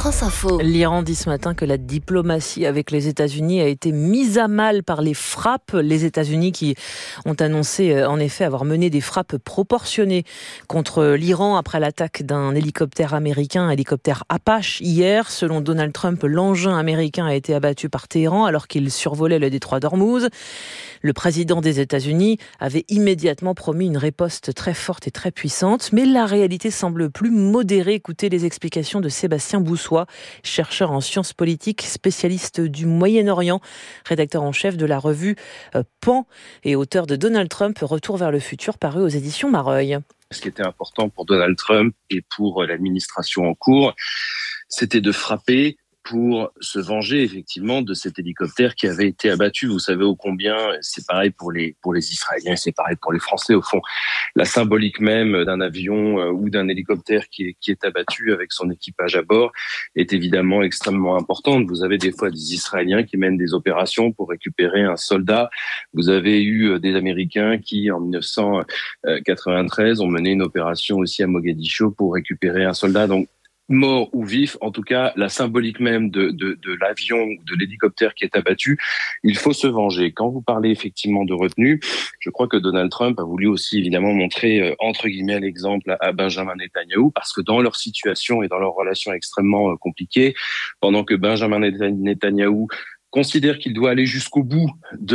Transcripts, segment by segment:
France Info. L'Iran dit ce matin que la diplomatie avec les États-Unis a été mise à mal par les frappes. Les États-Unis qui ont annoncé en effet avoir mené des frappes proportionnées contre l'Iran après l'attaque d'un hélicoptère américain, un hélicoptère Apache hier. Selon Donald Trump, l'engin américain a été abattu par Téhéran alors qu'il survolait le détroit d'Ormuz. Le président des États-Unis avait immédiatement promis une riposte très forte et très puissante, mais la réalité semble plus modérée. Écoutez les explications de Sébastien Boussois, chercheur en sciences politiques, spécialiste du Moyen-Orient, rédacteur en chef de la revue Pan et auteur de Donald Trump, Retour vers le futur, paru aux éditions Mareuil. Ce qui était important pour Donald Trump et pour l'administration en cours, c'était de frapper pour se venger effectivement de cet hélicoptère qui avait été abattu. Vous savez ô combien c'est pareil pour les Israéliens, c'est pareil pour les Français au fond. La symbolique même d'un avion ou d'un hélicoptère qui est abattu avec son équipage à bord est évidemment extrêmement importante. Vous avez des fois des Israéliens qui mènent des opérations pour récupérer un soldat. Vous avez eu des Américains qui en 1993 ont mené une opération aussi à Mogadiscio pour récupérer un soldat. Donc mort ou vif, en tout cas, la symbolique même de l'avion ou de l'hélicoptère qui est abattu, il faut se venger. Quand vous parlez effectivement de retenue, je crois que Donald Trump a voulu aussi évidemment montrer, entre guillemets, l'exemple à Benjamin Netanyahou, parce que dans leur situation et dans leur relation extrêmement compliquée, pendant que Benjamin Netanyahou considère qu'il doit aller jusqu'au bout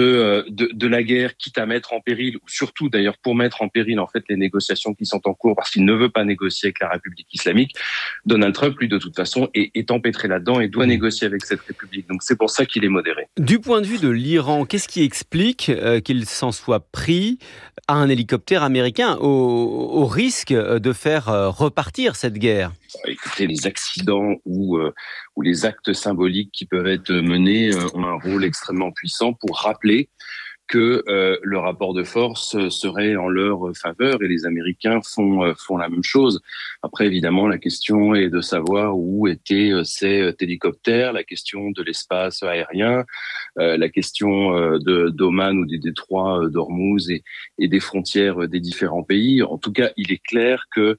de la guerre, quitte à mettre en péril, ou surtout d'ailleurs pour mettre en péril en fait les négociations qui sont en cours, parce qu'il ne veut pas négocier avec la République islamique. Donald Trump, lui, de toute façon, est empêtré là-dedans et doit négocier avec cette République. Donc c'est pour ça qu'il est modéré. Du point de vue de l'Iran, qu'est-ce qui explique qu'il s'en soit pris à un hélicoptère américain au risque de faire repartir cette guerre ? Écoutez, les accidents ou les actes symboliques qui peuvent être menés ont un rôle extrêmement puissant pour rappeler que le rapport de force serait en leur faveur et les Américains font la même chose. Après, évidemment, la question est de savoir où étaient ces hélicoptères, la question de l'espace aérien, la question d'Oman ou des détroits d'Ormuz et des frontières des différents pays. En tout cas, il est clair que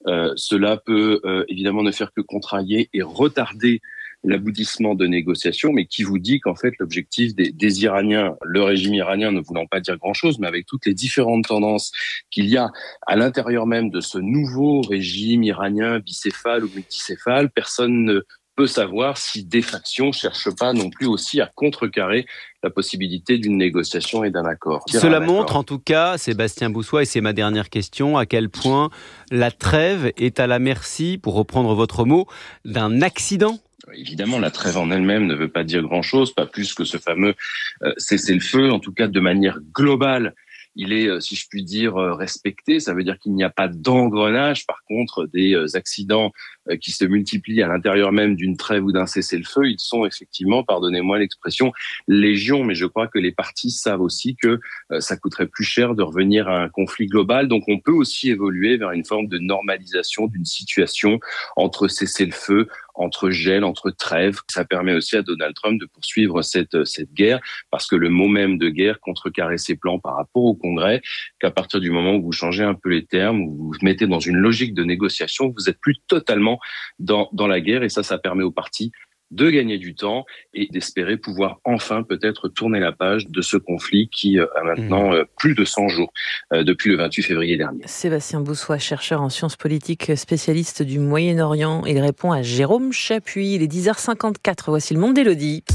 cela peut évidemment ne faire que contrarier et retarder l'aboutissement de négociations, mais qui vous dit qu'en fait l'objectif des Iraniens, le régime iranien ne voulant pas dire grand-chose, mais avec toutes les différentes tendances qu'il y a à l'intérieur même de ce nouveau régime iranien bicéphale ou multicéphale, personne ne peut savoir si des factions ne cherchent pas non plus aussi à contrecarrer la possibilité d'une négociation et d'un accord. Cela montre en tout cas, Sébastien Boussois, et c'est ma dernière question, à quel point la trêve est à la merci, pour reprendre votre mot, d'un accident. Évidemment, la trêve en elle-même ne veut pas dire grand-chose, pas plus que ce fameux cessez-le-feu. En tout cas, de manière globale, il est, si je puis dire, respecté. Ça veut dire qu'il n'y a pas d'engrenage. Par contre, des accidents qui se multiplient à l'intérieur même d'une trêve ou d'un cessez-le-feu, ils sont effectivement, pardonnez-moi l'expression, légion. Mais je crois que les parties savent aussi que ça coûterait plus cher de revenir à un conflit global. Donc, on peut aussi évoluer vers une forme de normalisation d'une situation entre cessez-le-feu, entre gel, entre trêve. Ça permet aussi à Donald Trump de poursuivre cette guerre, parce que le mot même de guerre contrecarre ses plans par rapport au Congrès, qu'à partir du moment où vous changez un peu les termes, où vous vous mettez dans une logique de négociation, vous êtes plus totalement dans la guerre, et ça permet aux partis de gagner du temps et d'espérer pouvoir enfin peut-être tourner la page de ce conflit qui a maintenant plus de 100 jours depuis le 28 février dernier. Sébastien Boussois, chercheur en sciences politiques, spécialiste du Moyen-Orient. Il répond à Jérôme Chapuis. Il est 10h54. Voici le monde d'Élodie.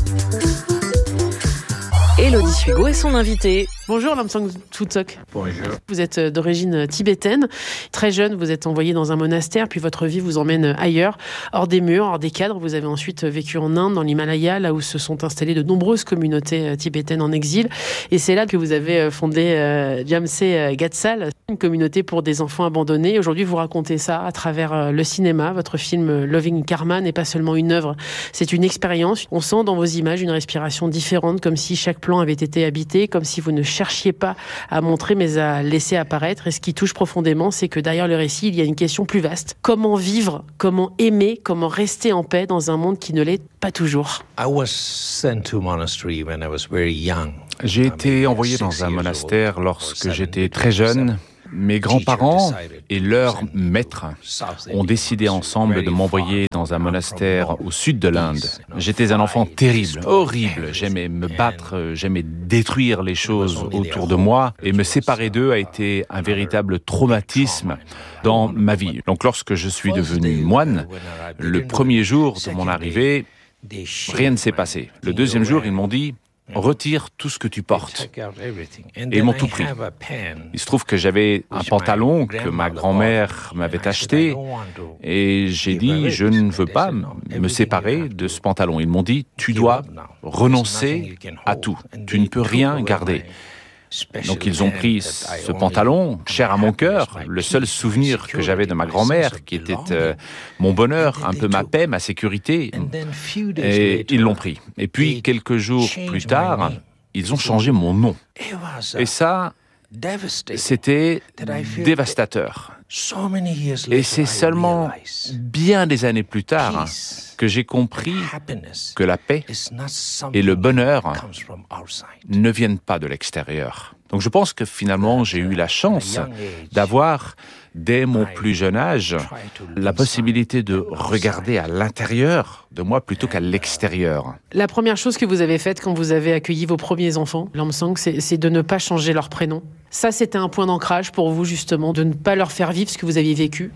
Élodie Sugo est son invitée. Bonjour Lamsang Tsutsok. Bonjour. Vous êtes d'origine tibétaine. Très jeune, vous êtes envoyé dans un monastère, puis votre vie vous emmène ailleurs, hors des murs, hors des cadres. Vous avez ensuite vécu en Inde, dans l'Himalaya, là où se sont installées de nombreuses communautés tibétaines en exil. Et c'est là que vous avez fondé Jamse Gatsal, une communauté pour des enfants abandonnés. Aujourd'hui, vous racontez ça à travers le cinéma. Votre film Loving Karma n'est pas seulement une œuvre, c'est une expérience. On sent dans vos images une respiration différente, comme si chaque plan avait été habité, comme si vous ne cherchiez pas à montrer, mais à laisser apparaître. Et ce qui touche profondément, c'est que derrière le récit, il y a une question plus vaste. Comment vivre, comment aimer, comment rester en paix dans un monde qui ne l'est pas toujours? J'ai été envoyé dans un monastère lorsque j'étais très jeune. Mes grands-parents et leurs maîtres ont décidé ensemble de m'envoyer dans un monastère au sud de l'Inde. J'étais un enfant terrible, horrible. J'aimais me battre, j'aimais détruire les choses autour de moi. Et me séparer d'eux a été un véritable traumatisme dans ma vie. Donc lorsque je suis devenu moine, le premier jour de mon arrivée, rien ne s'est passé. Le deuxième jour, ils m'ont dit « Retire tout ce que tu portes ». Et ils m'ont tout pris. Il se trouve que j'avais un pantalon que ma grand-mère m'avait acheté et j'ai dit « Je ne veux pas me séparer de ce pantalon ». Ils m'ont dit « Tu dois renoncer à tout. Tu ne peux rien garder ». Donc ils ont pris ce pantalon, cher à mon cœur, le seul souvenir que j'avais de ma grand-mère, qui était mon bonheur, un peu ma paix, ma sécurité, et ils l'ont pris. Et puis quelques jours plus tard, ils ont changé mon nom. Et ça, c'était dévastateur. Et c'est seulement bien des années plus tard que j'ai compris que la paix et le bonheur ne viennent pas de l'extérieur. Donc je pense que finalement j'ai eu la chance d'avoir, dès mon plus jeune âge, la possibilité de regarder à l'intérieur de moi plutôt qu'à l'extérieur. La première chose que vous avez faite quand vous avez accueilli vos premiers enfants, Lomsang, c'est de ne pas changer leur prénom. Ça, c'était un point d'ancrage pour vous, justement, de ne pas leur faire vivre ce que vous aviez vécu.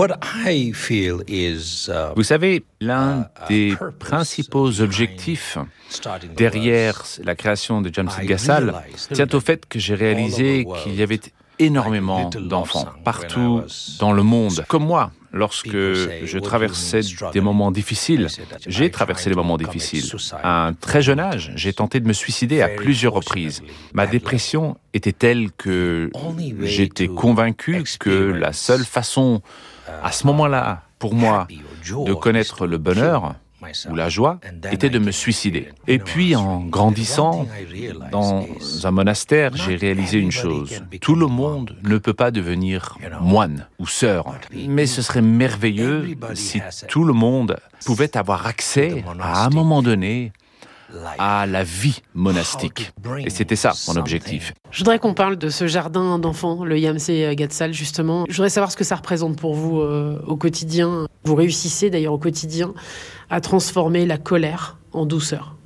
Vous savez, l'un des principaux objectifs derrière la création de Jamsid Ghazal tient au fait que j'ai réalisé qu'il y avait énormément d'enfants partout dans le monde, comme moi. Lorsque je traversais des moments difficiles, j'ai traversé des moments difficiles. À un très jeune âge, j'ai tenté de me suicider à plusieurs reprises. Ma dépression était telle que j'étais convaincu que la seule façon, à ce moment-là, pour moi, de connaître le bonheur ou la joie, était de me suicider. Et puis, en grandissant, dans un monastère, j'ai réalisé une chose. Tout le monde ne peut pas devenir moine ou sœur. Mais ce serait merveilleux si tout le monde pouvait avoir accès, à un moment donné, à la vie monastique. Et c'était ça, mon objectif. Je voudrais qu'on parle de ce jardin d'enfants, le Jamsid Ghazal, justement. Je voudrais savoir ce que ça représente pour vous au quotidien. Vous réussissez d'ailleurs au quotidien à transformer la colère en douceur.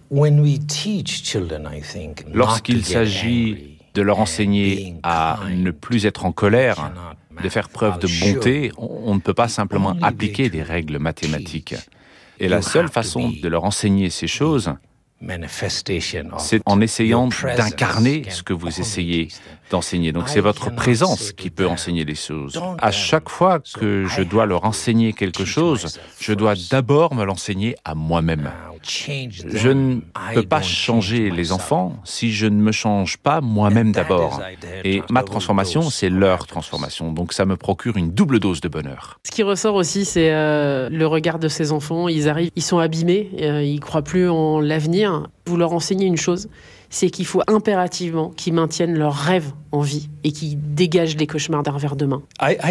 Lorsqu'il s'agit de leur enseigner à ne plus être en colère, de faire preuve de bonté, on ne peut pas simplement appliquer des règles mathématiques. Et la seule façon de leur enseigner ces choses, c'est en essayant d'incarner ce que vous essayez d'enseigner. Donc c'est votre présence qui peut enseigner les choses. À chaque fois que je dois leur enseigner quelque chose, je dois d'abord me l'enseigner à moi-même. Je ne peux pas changer les enfants si je ne me change pas moi-même d'abord. Et ma transformation, c'est leur transformation. Donc ça me procure une double dose de bonheur. Ce qui ressort aussi, c'est le regard de ces enfants. Ils arrivent, ils sont abîmés, ils ne croient plus en l'avenir. Vous leur enseignez une chose, c'est qu'il faut impérativement qu'ils maintiennent leurs rêves en vie et qu'ils dégagent les cauchemars d'un revers de main.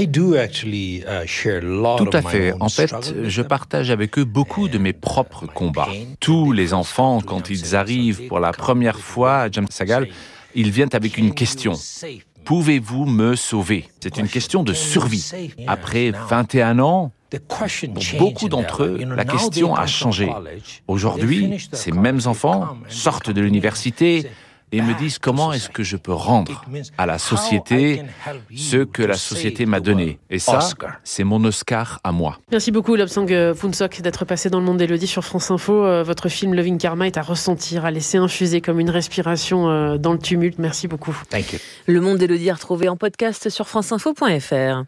Tout à fait. En fait, je partage avec eux beaucoup de mes propres combats. Tous les enfants, quand ils arrivent pour la première fois à Jamsid Ghazal, ils viennent avec une question. Pouvez-vous me sauver? C'est une question de survie. Après 21 ans, pour beaucoup d'entre eux, la question a changé. Aujourd'hui, ces mêmes enfants sortent de l'université et me disent comment est-ce que je peux rendre à la société ce que la société m'a donné. Et ça, c'est mon Oscar à moi. Merci beaucoup Lomsang Phunsokh d'être passé dans le monde d'Élodie sur France Info. Votre film Loving Karma est à ressentir, à laisser infuser comme une respiration dans le tumulte. Merci beaucoup. Thank you. Le monde d'Élodie à retrouver en podcast sur franceinfo.fr.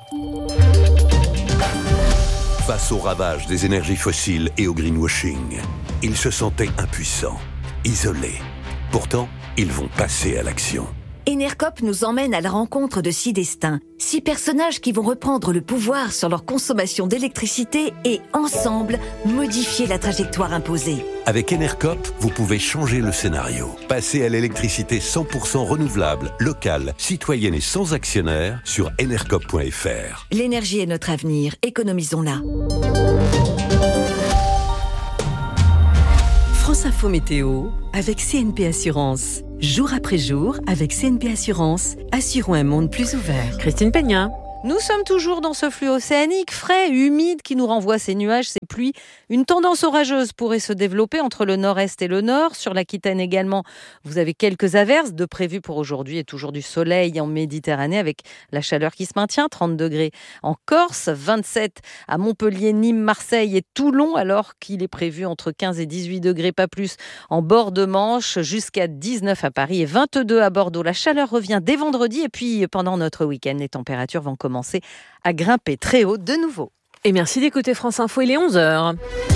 Face au ravage des énergies fossiles et au greenwashing, ils se sentaient impuissants, isolés. Pourtant, ils vont passer à l'action. Enercop nous emmène à la rencontre de 6 destins, 6 personnages qui vont reprendre le pouvoir sur leur consommation d'électricité et, ensemble, modifier la trajectoire imposée. Avec Enercop, vous pouvez changer le scénario. Passer à l'électricité 100% renouvelable, locale, citoyenne et sans actionnaire sur enercop.fr. L'énergie est notre avenir, économisons-la. France Info Météo avec CNP Assurance. Jour après jour, avec CNP Assurance, assurons un monde plus ouvert. Christine Peña. Nous sommes toujours dans ce flux océanique frais, humide, qui nous renvoie ces nuages, ces pluies. Une tendance orageuse pourrait se développer entre le nord-est et le nord. Sur l'Aquitaine également, vous avez quelques averses de prévues pour aujourd'hui et toujours du soleil en Méditerranée avec la chaleur qui se maintient. 30 degrés en Corse, 27 à Montpellier, Nîmes, Marseille et Toulon, alors qu'il est prévu entre 15 et 18 degrés, pas plus, en bord de Manche, jusqu'à 19 à Paris et 22 à Bordeaux. La chaleur revient dès vendredi et puis pendant notre week-end, les températures vont commencer à grimper très haut de nouveau. Et merci d'écouter France Info, il est 11h.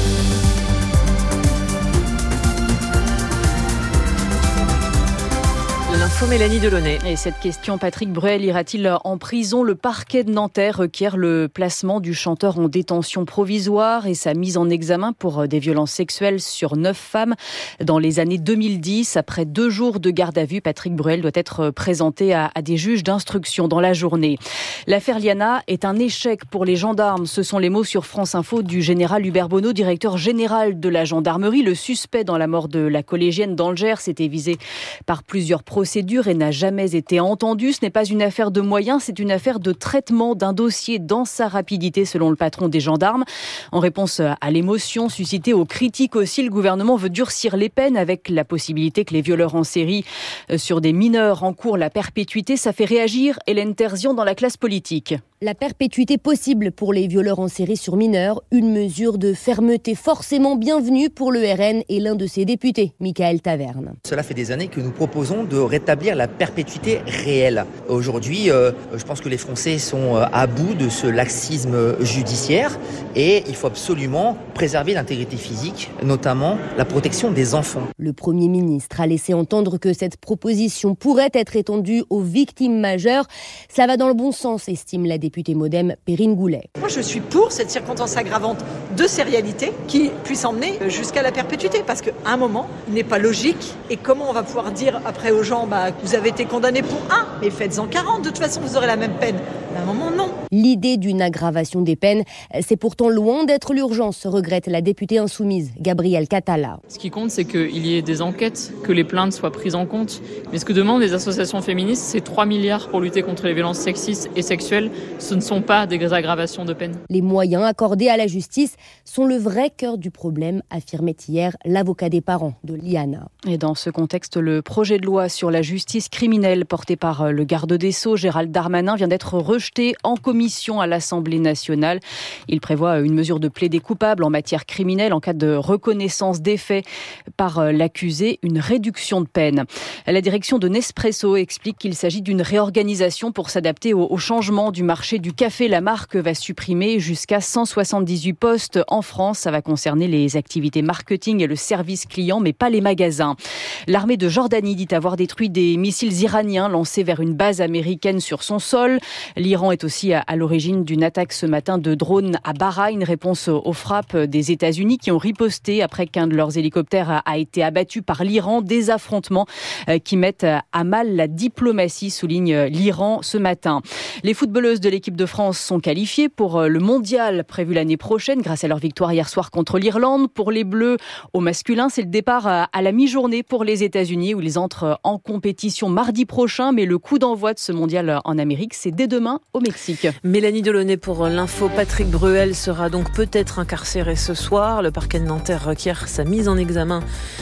L'info Mélanie Delaunay. Et cette question, Patrick Bruel ira-t-il en prison ? Le parquet de Nanterre requiert le placement du chanteur en détention provisoire et sa mise en examen pour des violences sexuelles sur 9 femmes dans les années 2010. Après 2 jours de garde à vue, Patrick Bruel doit être présenté à des juges d'instruction dans la journée. L'affaire Liana est un échec pour les gendarmes. Ce sont les mots sur France Info du général Hubert Bonneau, directeur général de la gendarmerie. Le suspect dans la mort de la collégienne dans le Gers était visé par plusieurs procédures et n'a jamais été entendu. Ce n'est pas une affaire de moyens, c'est une affaire de traitement d'un dossier dans sa rapidité, selon le patron des gendarmes. En réponse à l'émotion suscitée aux critiques aussi, le gouvernement veut durcir les peines avec la possibilité que les violeurs en série sur des mineurs encourent la perpétuité. Ça fait réagir Hélène Terzian dans la classe politique. La perpétuité possible pour les violeurs en série sur mineurs, une mesure de fermeté forcément bienvenue pour le RN et l'un de ses députés, Michael Taverne. Cela fait des années que nous proposons de rétablir la perpétuité réelle. Aujourd'hui, je pense que les Français sont à bout de ce laxisme judiciaire et il faut absolument préserver l'intégrité physique, notamment la protection des enfants. Le Premier ministre a laissé entendre que cette proposition pourrait être étendue aux victimes majeures. Ça va dans le bon sens, estime la députée Modem Perrine Goulet. Moi, je suis pour cette circonstance aggravante de sérialité qui puisse emmener jusqu'à la perpétuité. Parce qu'à un moment, il n'est pas logique. Et comment on va pouvoir dire après aux gens, vous avez été condamné pour 1, mais faites-en 40. De toute façon, vous aurez la même peine. À un moment, non. L'idée d'une aggravation des peines, c'est pourtant loin d'être l'urgence, regrette la députée insoumise, Gabrielle Catala. Ce qui compte, c'est qu'il y ait des enquêtes, que les plaintes soient prises en compte. Mais ce que demandent les associations féministes, c'est 3 milliards pour lutter contre les violences sexistes et sexuelles. Ce ne sont pas des aggravations de peine. Les moyens accordés à la justice sont le vrai cœur du problème, affirmait hier l'avocat des parents de Liana. Et dans ce contexte, le projet de loi sur la justice criminelle porté par le garde des Sceaux, Gérald Darmanin, vient d'être rejeté en commission à l'Assemblée nationale. Il prévoit une mesure de plaidé coupable en matière criminelle en cas de reconnaissance des faits par l'accusé, une réduction de peine. La direction de Nespresso explique qu'il s'agit d'une réorganisation pour s'adapter au changement du marché du café. La marque va supprimer jusqu'à 178 postes en France. Ça va concerner les activités marketing et le service client, mais pas les magasins. L'armée de Jordanie dit avoir détruit des missiles iraniens lancés vers une base américaine sur son sol. L'Iran est aussi à l'origine d'une attaque ce matin de drones à Bahreïn, réponse aux frappes des États-Unis qui ont riposté après qu'un de leurs hélicoptères a été abattu par l'Iran. Des affrontements qui mettent à mal la diplomatie, souligne l'Iran ce matin. Les footballeuses de l'équipe de France sont qualifiées pour le mondial prévu l'année prochaine grâce à leur victoire hier soir contre l'Irlande. Pour les Bleus, au masculin, c'est le départ à la mi-journée pour les États-Unis où ils entrent en compétition mardi prochain. Mais le coup d'envoi de ce mondial en Amérique, c'est dès demain au Mexique. Mélanie Delaunay pour l'info. Patrick Bruel sera donc peut-être incarcéré ce soir. Le parquet de Nanterre requiert sa mise en examen.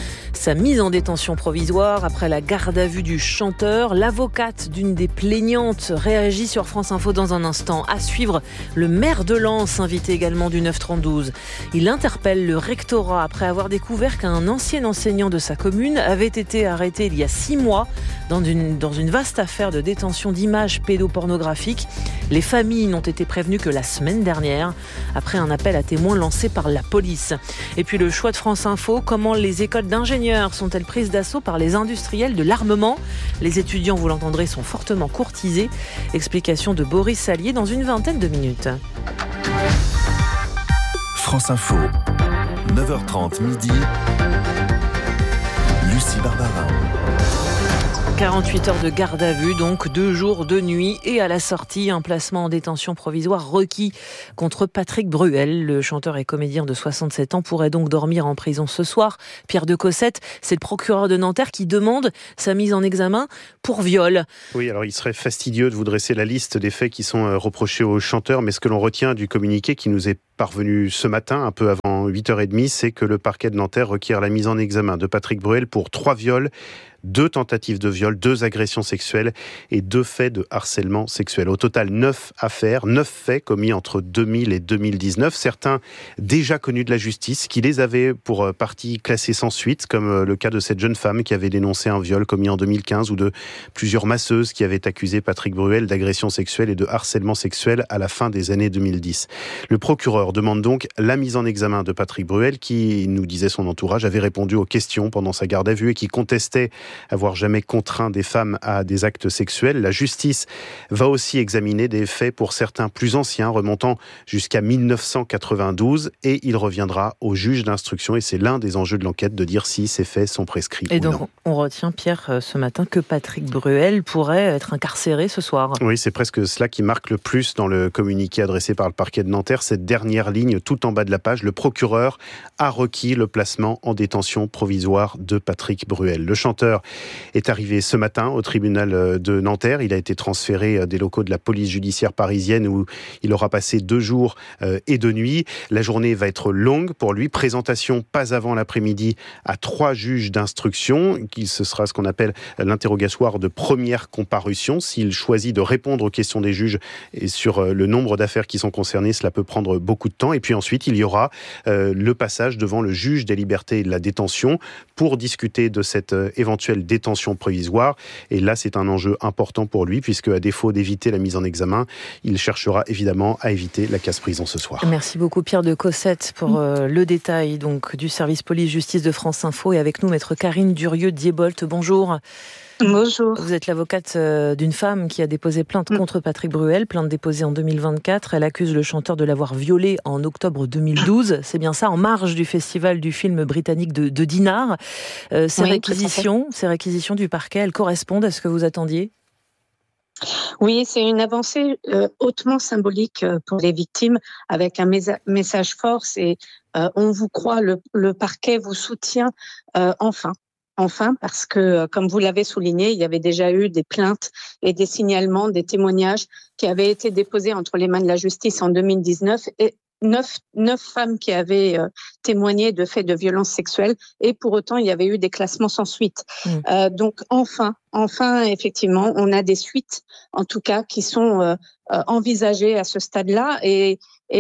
Sa mise en détention provisoire après la garde à vue du chanteur. L'avocate d'une des plaignantes réagit sur France Info dans un instant. À suivre, le maire de Lens, invité également du 9-32. Il interpelle le rectorat après avoir découvert qu'un ancien enseignant de sa commune avait été arrêté il y a 6 mois dans une vaste affaire de détention d'images pédopornographiques. Les familles n'ont été prévenues que la semaine dernière après un appel à témoins lancé par la police. Et puis le choix de France Info, comment les écoles d'ingénieurs sont-elles prises d'assaut par les industriels de l'armement ? Les étudiants, vous l'entendrez, sont fortement courtisés. Explication de Boris Sallier dans une vingtaine de minutes. France Info, 9h30 midi. Lucie Barbara. 48 heures de garde à vue, donc 2 jours de nuit, et à la sortie, un placement en détention provisoire requis contre Patrick Bruel. Le chanteur et comédien de 67 ans pourrait donc dormir en prison ce soir. Pierre de Cossette, c'est le procureur de Nanterre qui demande sa mise en examen pour viol. Oui, alors il serait fastidieux de vous dresser la liste des faits qui sont reprochés au chanteur, mais ce que l'on retient du communiqué qui nous est parvenu ce matin, un peu avant 8h30, c'est que le parquet de Nanterre requiert la mise en examen de Patrick Bruel pour 3 viols, 2 tentatives de viol, 2 agressions sexuelles et 2 faits de harcèlement sexuel. Au total, 9 affaires, 9 faits commis entre 2000 et 2019. Certains déjà connus de la justice, qui les avaient pour partie classés sans suite, comme le cas de cette jeune femme qui avait dénoncé un viol commis en 2015 ou de plusieurs masseuses qui avaient accusé Patrick Bruel d'agression sexuelle et de harcèlement sexuel à la fin des années 2010. Le procureur demande donc la mise en examen de Patrick Bruel qui, nous disait son entourage, avait répondu aux questions pendant sa garde à vue et qui contestait avoir jamais contraint des femmes à des actes sexuels. La justice va aussi examiner des faits pour certains plus anciens, remontant jusqu'à 1992, et il reviendra au juge d'instruction, et c'est l'un des enjeux de l'enquête, de dire si ces faits sont prescrits ou non. Et donc, on retient, Pierre, ce matin, que Patrick Bruel pourrait être incarcéré ce soir. Oui, c'est presque cela qui marque le plus dans le communiqué adressé par le parquet de Nanterre, cette dernière ligne tout en bas de la page. Le procureur a requis le placement en détention provisoire de Patrick Bruel. Le chanteur est arrivé ce matin au tribunal de Nanterre. Il a été transféré des locaux de la police judiciaire parisienne où il aura passé 2 jours et 2 nuits. La journée va être longue pour lui. Présentation pas avant l'après-midi à 3 juges d'instruction. Ce sera ce qu'on appelle l'interrogatoire de première comparution. S'il choisit de répondre aux questions des juges et sur le nombre d'affaires qui sont concernées, cela peut prendre beaucoup de temps. Et puis ensuite, il y aura le passage devant le juge des libertés et de la détention pour discuter de cette éventuelle détention provisoire. Et là, c'est un enjeu important pour lui, puisque à défaut d'éviter la mise en examen, il cherchera évidemment à éviter la casse-prison ce soir. Merci beaucoup Pierre de Cossette pour le détail donc, du service police-justice de France Info. Et avec nous, maître Karine Durieux-Diebolt. Bonjour. Bonjour. Vous êtes l'avocate d'une femme qui a déposé plainte contre Patrick Bruel, plainte déposée en 2024. Elle accuse le chanteur de l'avoir violée en octobre 2012. C'est bien ça, en marge du festival du film britannique de Dinard. Ces réquisitions du parquet, elles correspondent à ce que vous attendiez ? Oui, c'est une avancée hautement symbolique pour les victimes, avec un message fort. C'est on vous croit, le parquet vous soutient enfin. Enfin, parce que, comme vous l'avez souligné, il y avait déjà eu des plaintes et des signalements, des témoignages qui avaient été déposés entre les mains de la justice en 2019 et 9 femmes qui avaient témoigné de faits de violences sexuelles, et pour autant, il y avait eu des classements sans suite. Donc, enfin, effectivement, on a des suites, en tout cas, qui sont envisagées à ce stade-là, et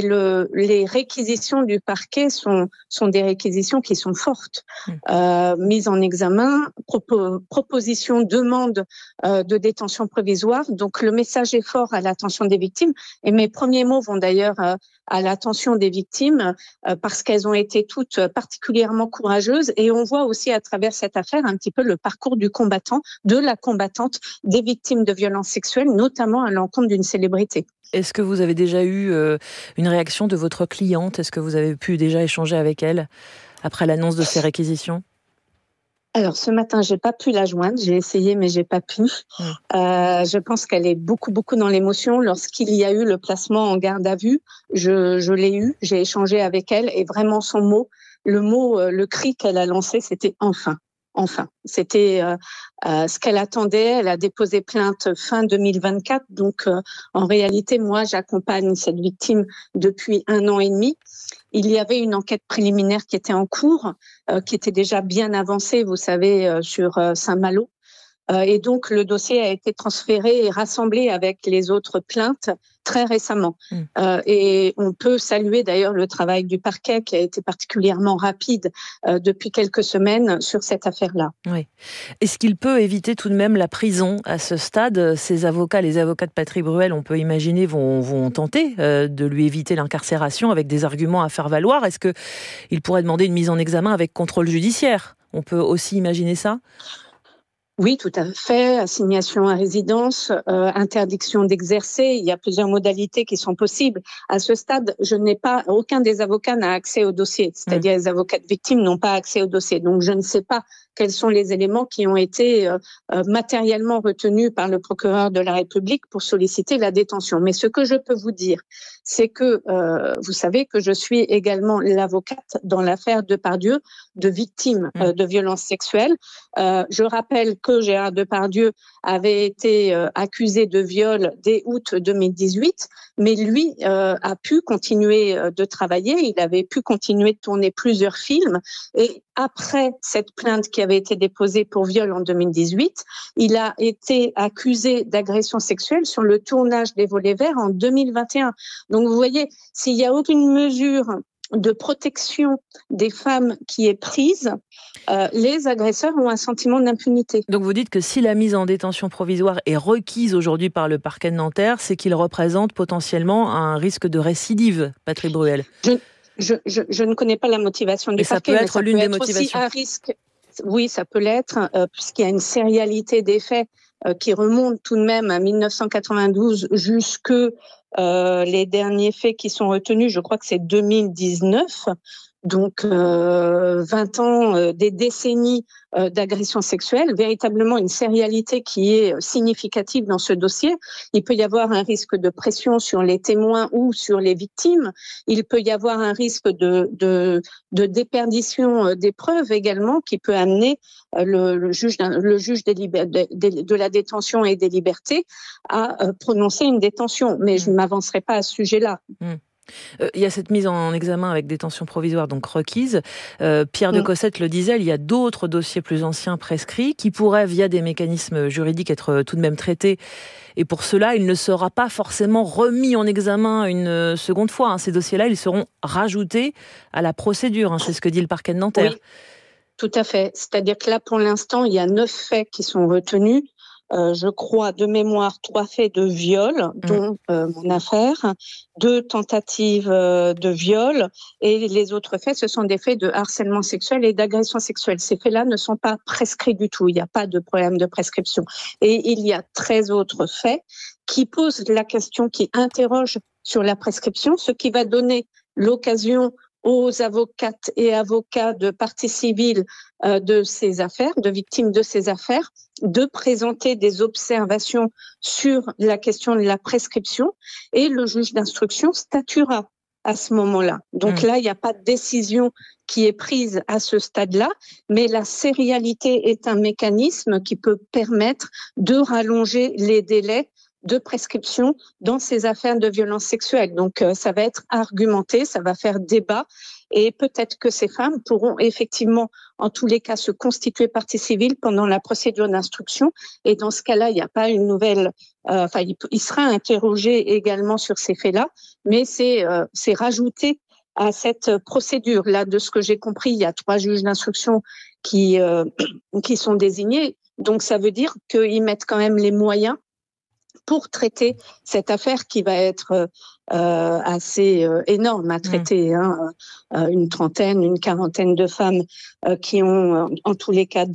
les réquisitions du parquet sont des réquisitions qui sont fortes. Mise en examen, proposition, demande de détention provisoire. Donc le message est fort à l'attention des victimes. Et mes premiers mots vont d'ailleurs à l'attention des victimes parce qu'elles ont été toutes particulièrement courageuses. Et on voit aussi à travers cette affaire un petit peu le parcours du combattant, de la combattante, des victimes de violences sexuelles, notamment à l'encontre d'une célébrité. Est-ce que vous avez déjà eu une réaction de votre cliente ? Est-ce que vous avez pu déjà échanger avec elle après l'annonce de ces réquisitions ? Alors, ce matin, j'ai pas pu la joindre. J'ai essayé, mais j'ai pas pu. Je pense qu'elle est beaucoup dans l'émotion. Lorsqu'il y a eu le placement en garde à vue, je l'ai eu. J'ai échangé avec elle et vraiment son mot, le cri qu'elle a lancé, c'était enfin. Enfin, c'était ce qu'elle attendait. Elle a déposé plainte fin 2024. Donc, en réalité, moi, j'accompagne cette victime depuis 1 an et demi. Il y avait une enquête préliminaire qui était en cours, qui était déjà bien avancée, vous savez, sur Saint-Malo. Et donc, le dossier a été transféré et rassemblé avec les autres plaintes très récemment. Et on peut saluer d'ailleurs le travail du parquet qui a été particulièrement rapide depuis quelques semaines sur cette affaire-là. Oui. Est-ce qu'il peut éviter tout de même la prison à ce stade ? Ces avocats, les avocats de Patrick Bruel, on peut imaginer, vont tenter de lui éviter l'incarcération avec des arguments à faire valoir. Est-ce qu'il pourrait demander une mise en examen avec contrôle judiciaire ? On peut aussi imaginer ça ? Oui, tout à fait. Assignation à résidence, interdiction d'exercer. Il y a plusieurs modalités qui sont possibles. À ce stade, aucun des avocats n'a accès au dossier. C'est-à-dire les avocats de victimes n'ont pas accès au dossier. Donc, je ne sais pas quels sont les éléments qui ont été matériellement retenus par le procureur de la République pour solliciter la détention. Mais ce que je peux vous dire, c'est que vous savez que je suis également l'avocate dans l'affaire Depardieu de victimes de violences sexuelles. Je rappelle que Gérard Depardieu avait été accusé de viol dès août 2018, mais lui a pu continuer de travailler, il avait pu continuer de tourner plusieurs films, et après cette plainte qui avait été déposée pour viol en 2018, il a été accusé d'agression sexuelle sur le tournage des Volets Verts en 2021. Donc vous voyez, s'il n'y a aucune mesure de protection des femmes qui est prise, les agresseurs ont un sentiment d'impunité. Donc vous dites que si la mise en détention provisoire est requise aujourd'hui par le parquet de Nanterre, c'est qu'il représente potentiellement un risque de récidive, Patrick Bruel. Je ne connais pas la motivation du parquet, mais ça peut être l'une des motivations. Aussi un risque. Oui, ça peut l'être, puisqu'il y a une sérialité des faits qui remonte tout de même à 1992 jusque les derniers faits qui sont retenus, je crois que c'est 2019. Donc 20 ans, des décennies d'agression sexuelle, véritablement une sérialité qui est significative dans ce dossier. Il peut y avoir un risque de pression sur les témoins ou sur les victimes. Il peut y avoir un risque de déperdition des preuves également qui peut amener le juge de la détention et des libertés à prononcer une détention. Mais je ne m'avancerai pas à ce sujet-là. Il y a cette mise en examen avec détention provisoire donc requise. Pierre de Cossette le disait, il y a d'autres dossiers plus anciens prescrits qui pourraient, via des mécanismes juridiques, être tout de même traités. Et pour cela, il ne sera pas forcément remis en examen une seconde fois. Ces dossiers-là, ils seront rajoutés à la procédure. C'est ce que dit le parquet de Nanterre. Oui, tout à fait. C'est-à-dire que là, pour l'instant, il y a 9 faits qui sont retenus. Je crois, de mémoire, 3 faits de viol, dont mon affaire, 2 tentatives de viol, et les autres faits, ce sont des faits de harcèlement sexuel et d'agression sexuelle. Ces faits-là ne sont pas prescrits du tout, il n'y a pas de problème de prescription. Et il y a 13 autres faits qui posent la question, qui interrogent sur la prescription, ce qui va donner l'occasion aux avocates et avocats de partie civile de ces affaires, de victimes de ces affaires, de présenter des observations sur la question de la prescription, et le juge d'instruction statuera à ce moment-là. Donc là, il n'y a pas de décision qui est prise à ce stade-là, mais la sérialité est un mécanisme qui peut permettre de rallonger les délais de prescription dans ces affaires de violence sexuelle. Donc, ça va être argumenté, ça va faire débat, et peut-être que ces femmes pourront effectivement, en tous les cas, se constituer partie civile pendant la procédure d'instruction. Et dans ce cas-là, il n'y a pas une nouvelle... il sera interrogé également sur ces faits-là, mais c'est rajouté à cette procédure. Là, de ce que j'ai compris, il y a 3 juges d'instruction qui sont désignés. Donc, ça veut dire qu'ils mettent quand même les moyens pour traiter cette affaire qui va être assez énorme à traiter. Une trentaine, une quarantaine de femmes qui ont, en tous les cas,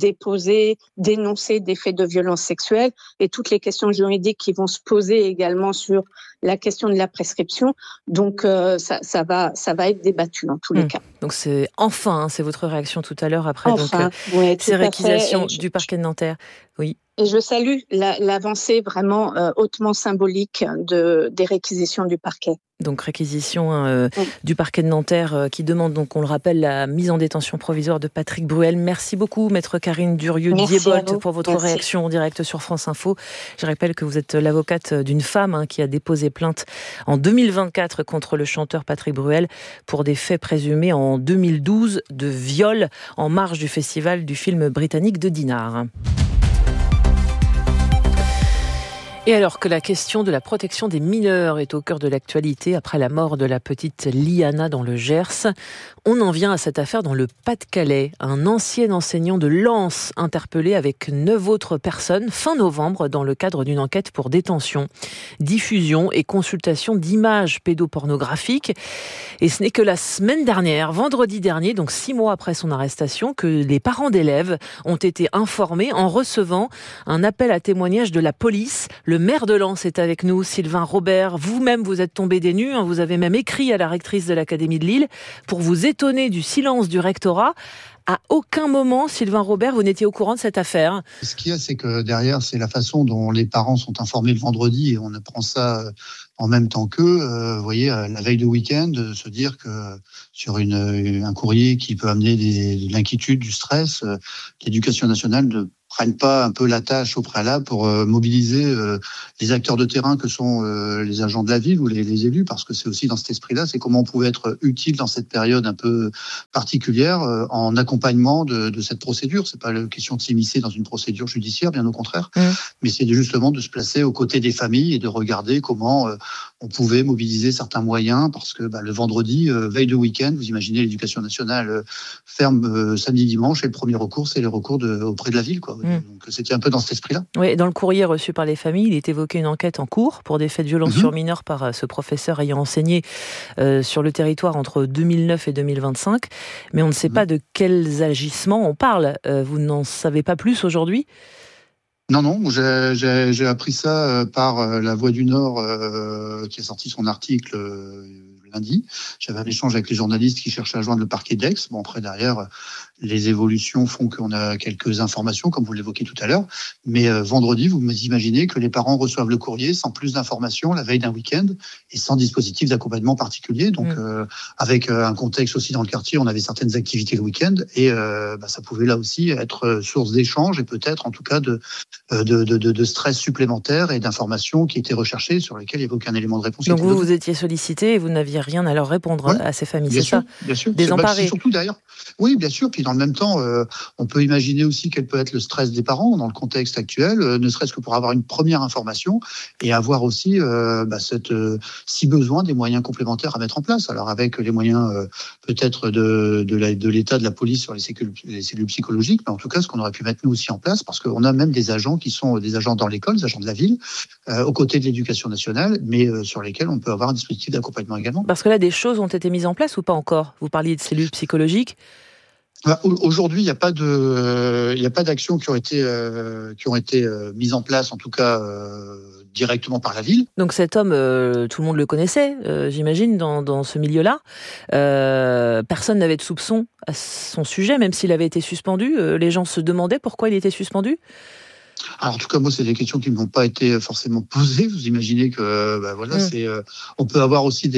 dénoncé des faits de violence sexuelle, et toutes les questions juridiques qui vont se poser également sur la question de la prescription. Donc, ça va être débattu en tous les cas. Donc, c'est votre réaction tout à l'heure après ces réquisitions du parquet de Nanterre. Oui. Et je salue l'avancée vraiment hautement symbolique des réquisitions du parquet. Donc réquisition du parquet de Nanterre qui demande, donc on le rappelle, la mise en détention provisoire de Patrick Bruel. Merci beaucoup, maître Karine Durieux-Diebold, pour votre réaction en direct sur France Info. Je rappelle que vous êtes l'avocate d'une femme qui a déposé plainte en 2024 contre le chanteur Patrick Bruel pour des faits présumés en 2012 de viol en marge du festival du film britannique de Dinard. Et alors que la question de la protection des mineurs est au cœur de l'actualité après la mort de la petite Liana dans le Gers, on en vient à cette affaire dans le Pas-de-Calais. Un ancien enseignant de Lens interpellé avec 9 autres personnes fin novembre dans le cadre d'une enquête pour détention, diffusion et consultation d'images pédopornographiques. Et ce n'est que la semaine dernière, vendredi dernier, donc 6 mois après son arrestation, que les parents d'élèves ont été informés en recevant un appel à témoignage de la police. Le maire de Lens est avec nous, Sylvain Robert. Vous-même, vous êtes tombé des nues. Vous avez même écrit à la rectrice de l'Académie de Lille pour vous étonner du silence du rectorat. À aucun moment, Sylvain Robert, vous n'étiez au courant de cette affaire. Ce qu'il y a, c'est que derrière, c'est la façon dont les parents sont informés le vendredi et on apprend ça en même temps qu'eux. Vous voyez, la veille de week-end, se dire que sur un courrier qui peut amener de l'inquiétude, du stress, l'éducation nationale ne prenne pas un peu la tâche au préalable pour mobiliser les acteurs de terrain que sont les agents de la ville ou les élus, parce que c'est aussi dans cet esprit-là, c'est comment on pouvait être utile dans cette période un peu particulière en accompagnement de cette procédure. C'est pas la question de s'immiscer dans une procédure judiciaire, bien au contraire, mais c'est justement de se placer aux côtés des familles et de regarder comment on pouvait mobiliser certains moyens, parce que le vendredi, veille de week-end, vous imaginez l'éducation nationale ferme samedi, dimanche, et le premier recours, c'est les recours auprès de la ville, quoi. Donc c'était un peu dans cet esprit-là. Oui, dans le courrier reçu par les familles, il est évoqué une enquête en cours pour des faits de violence sur mineurs par ce professeur ayant enseigné sur le territoire entre 2009 et 2025. Mais on ne sait pas de quels agissements on parle. Vous n'en savez pas plus aujourd'hui ? Non, j'ai appris ça par La Voix du Nord qui a sorti son article lundi. J'avais un échange avec les journalistes qui cherchaient à joindre le parquet d'Aix. Bon, après, derrière, les évolutions font qu'on a quelques informations, comme vous l'évoquez tout à l'heure. Mais vendredi, vous imaginez que les parents reçoivent le courrier sans plus d'informations la veille d'un week-end et sans dispositif d'accompagnement particulier. Donc, avec un contexte aussi dans le quartier, on avait certaines activités le week-end et ça pouvait là aussi être source d'échanges et peut-être, en tout cas, de stress supplémentaire et d'informations qui étaient recherchées sur lesquelles il n'y avait aucun élément de réponse. Donc vous étiez sollicité et vous n'aviez rien à leur répondre à ces familles, c'est ça ? Bien sûr. Désemparés. C'est surtout d'ailleurs. Oui, bien sûr. Puis dans le même temps, on peut imaginer aussi quel peut être le stress des parents dans le contexte actuel, ne serait-ce que pour avoir une première information et avoir aussi, si besoin, des moyens complémentaires à mettre en place. Alors avec les moyens peut-être de l'État, de la police sur les cellules psychologiques, mais en tout cas ce qu'on aurait pu mettre nous aussi en place, parce qu'on a même des agents qui sont des agents dans l'école, des agents de la ville, aux côtés de l'éducation nationale, mais sur lesquels on peut avoir un dispositif d'accompagnement également. Parce que là, des choses ont été mises en place ou pas encore ? Vous parliez de cellules psychologiques. Aujourd'hui, il n'y a pas d'actions qui ont été mises en place, en tout cas directement par la ville. Donc cet homme, tout le monde le connaissait, j'imagine, dans ce milieu-là. Personne n'avait de soupçon à son sujet, même s'il avait été suspendu. Les gens se demandaient pourquoi il était suspendu. Alors, en tout cas, moi, c'est des questions qui ne m'ont pas été forcément posées. Vous imaginez que, on peut avoir aussi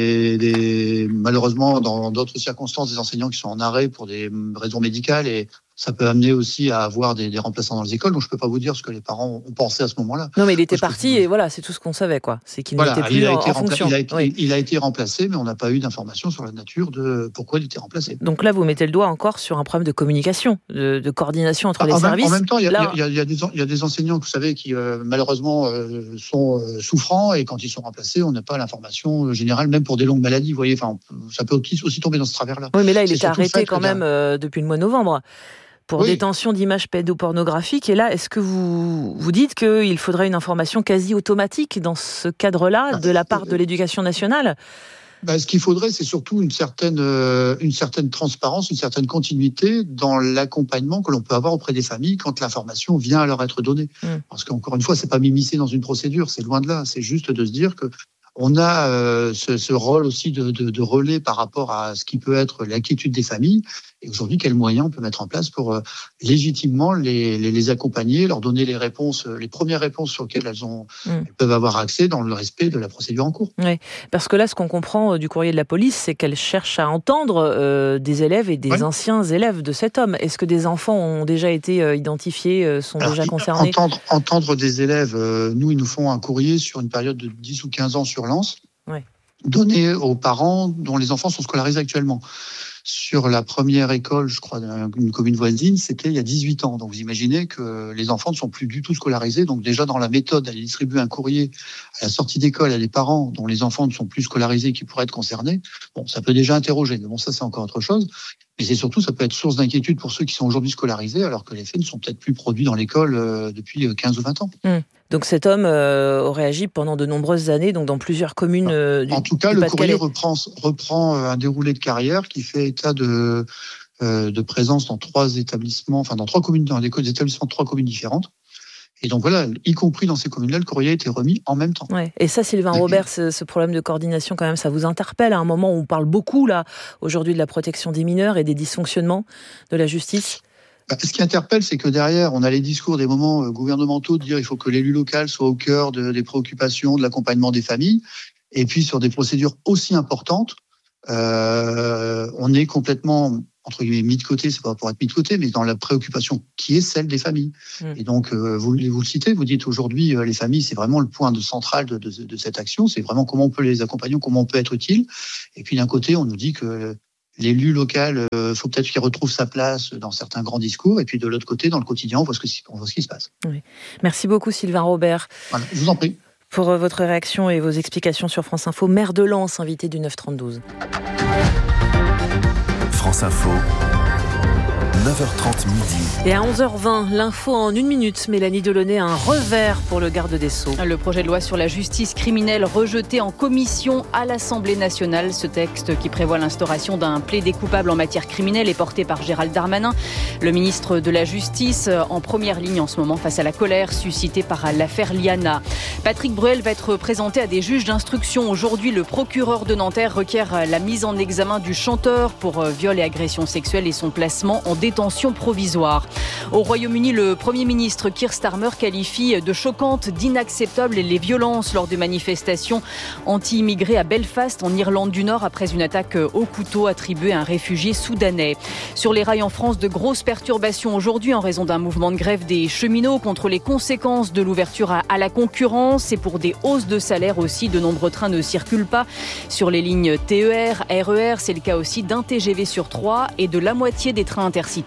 malheureusement, dans d'autres circonstances, des enseignants qui sont en arrêt pour des raisons médicales et ça peut amener aussi à avoir des remplaçants dans les écoles. Donc, je ne peux pas vous dire ce que les parents ont pensé à ce moment-là. Non, mais il était parti et voilà, c'est tout ce qu'on savait, quoi. C'est qu'il n'était plus en fonction. Il a été remplacé, mais on n'a pas eu d'informations sur la nature de pourquoi il était remplacé. Donc là, vous mettez le doigt encore sur un problème de communication, de coordination entre les services. En même temps, il y a des enseignants, vous savez, qui malheureusement sont souffrants et quand ils sont remplacés, on n'a pas l'information générale, même pour des longues maladies. Vous voyez, ça peut aussi tomber dans ce travers-là. Oui, mais là, il était arrêté quand même depuis le mois de novembre. Pour détention d'images pédopornographiques. Et là, est-ce que vous dites qu'il faudrait une information quasi automatique dans ce cadre-là de la part de l'éducation nationale ? Ce qu'il faudrait, c'est surtout une certaine transparence, une certaine continuité dans l'accompagnement que l'on peut avoir auprès des familles quand l'information vient à leur être donnée. Parce qu'encore une fois, c'est pas m'immiscer dans une procédure, c'est loin de là. C'est juste de se dire que on a ce rôle aussi de relais par rapport à ce qui peut être l'inquiétude des familles. Et aujourd'hui, quels moyens on peut mettre en place pour légitimement les accompagner, leur donner les réponses, les premières réponses sur lesquelles elles peuvent avoir accès dans le respect de la procédure en cours. Oui, parce que là, ce qu'on comprend du courrier de la police, c'est qu'elle cherche à entendre des élèves et des anciens élèves de cet homme. Est-ce que des enfants ont déjà été identifiés, sont déjà concernés ? Entendre des élèves, nous, ils nous font un courrier sur une période de 10 ou 15 ans sur Lens, donné aux parents dont les enfants sont scolarisés actuellement. sur la première école, je crois, d'une commune voisine, c'était il y a 18 ans. Donc vous imaginez que les enfants ne sont plus du tout scolarisés. Donc déjà dans la méthode, d'aller distribuer un courrier à la sortie d'école à des parents dont les enfants ne sont plus scolarisés, qui pourraient être concernés, bon, ça peut déjà interroger. Mais bon, ça c'est encore autre chose. Mais c'est surtout, ça peut être source d'inquiétude pour ceux qui sont aujourd'hui scolarisés, alors que les faits ne sont peut-être plus produits dans l'école depuis 15 ou 20 ans. Donc cet homme aurait agi pendant de nombreuses années, donc dans plusieurs communes En tout cas, le courrier reprend un déroulé de carrière qui fait état de présence dans 3 établissements, enfin dans 3 communes, dans des établissements de 3 communes différentes. Et donc voilà, y compris dans ces communes-là, le courrier a été remis en même temps. Ouais. Et ça, Sylvain Robert, ce problème de coordination, quand même, ça vous interpelle à un moment où on parle beaucoup, là, aujourd'hui, de la protection des mineurs et des dysfonctionnements de la justice ? Ce qui interpelle, c'est que derrière, on a les discours des moments gouvernementaux de dire qu'il faut que l'élu local soit au cœur des préoccupations, de l'accompagnement des familles. Et puis, sur des procédures aussi importantes, on est complètement, entre guillemets, mis de côté, c'est pas pour être mis de côté, mais dans la préoccupation qui est celle des familles. Et donc, vous le citez, vous dites aujourd'hui, les familles, c'est vraiment le point central de cette action, c'est vraiment comment on peut les accompagner, comment on peut être utile. Et puis d'un côté, on nous dit que l'élu local, faut peut-être qu'il retrouve sa place dans certains grands discours, et puis de l'autre côté, dans le quotidien, on voit ce qui se passe. Oui. Merci beaucoup, Sylvain Robert. Voilà, je vous en prie. Pour votre réaction et vos explications sur France Info, maire de Lens, invité du 9-32. France Info, 9h30 midi. Et à 11h20, l'info en 1 minute. Mélanie Delaunay a un revers pour le garde des Sceaux. Le projet de loi sur la justice criminelle rejeté en commission à l'Assemblée nationale. Ce texte qui prévoit l'instauration d'un plaidé coupable en matière criminelle est porté par Gérald Darmanin, le ministre de la Justice, en première ligne en ce moment face à la colère suscitée par l'affaire Liana. Patrick Bruel va être présenté à des juges d'instruction. Aujourd'hui, le procureur de Nanterre requiert la mise en examen du chanteur pour viol et agression sexuelle et son placement en détention provisoire. Au Royaume-Uni, le Premier ministre Keir Starmer qualifie de choquantes, d'inacceptables les violences lors de manifestations anti-immigrés à Belfast, en Irlande du Nord, après une attaque au couteau attribuée à un réfugié soudanais. Sur les rails en France, de grosses perturbations aujourd'hui en raison d'un mouvement de grève des cheminots contre les conséquences de l'ouverture à la concurrence et pour des hausses de salaire aussi. De nombreux trains ne circulent pas sur les lignes TER, RER. C'est le cas aussi d'un TGV sur 3 et de la moitié des trains intercités.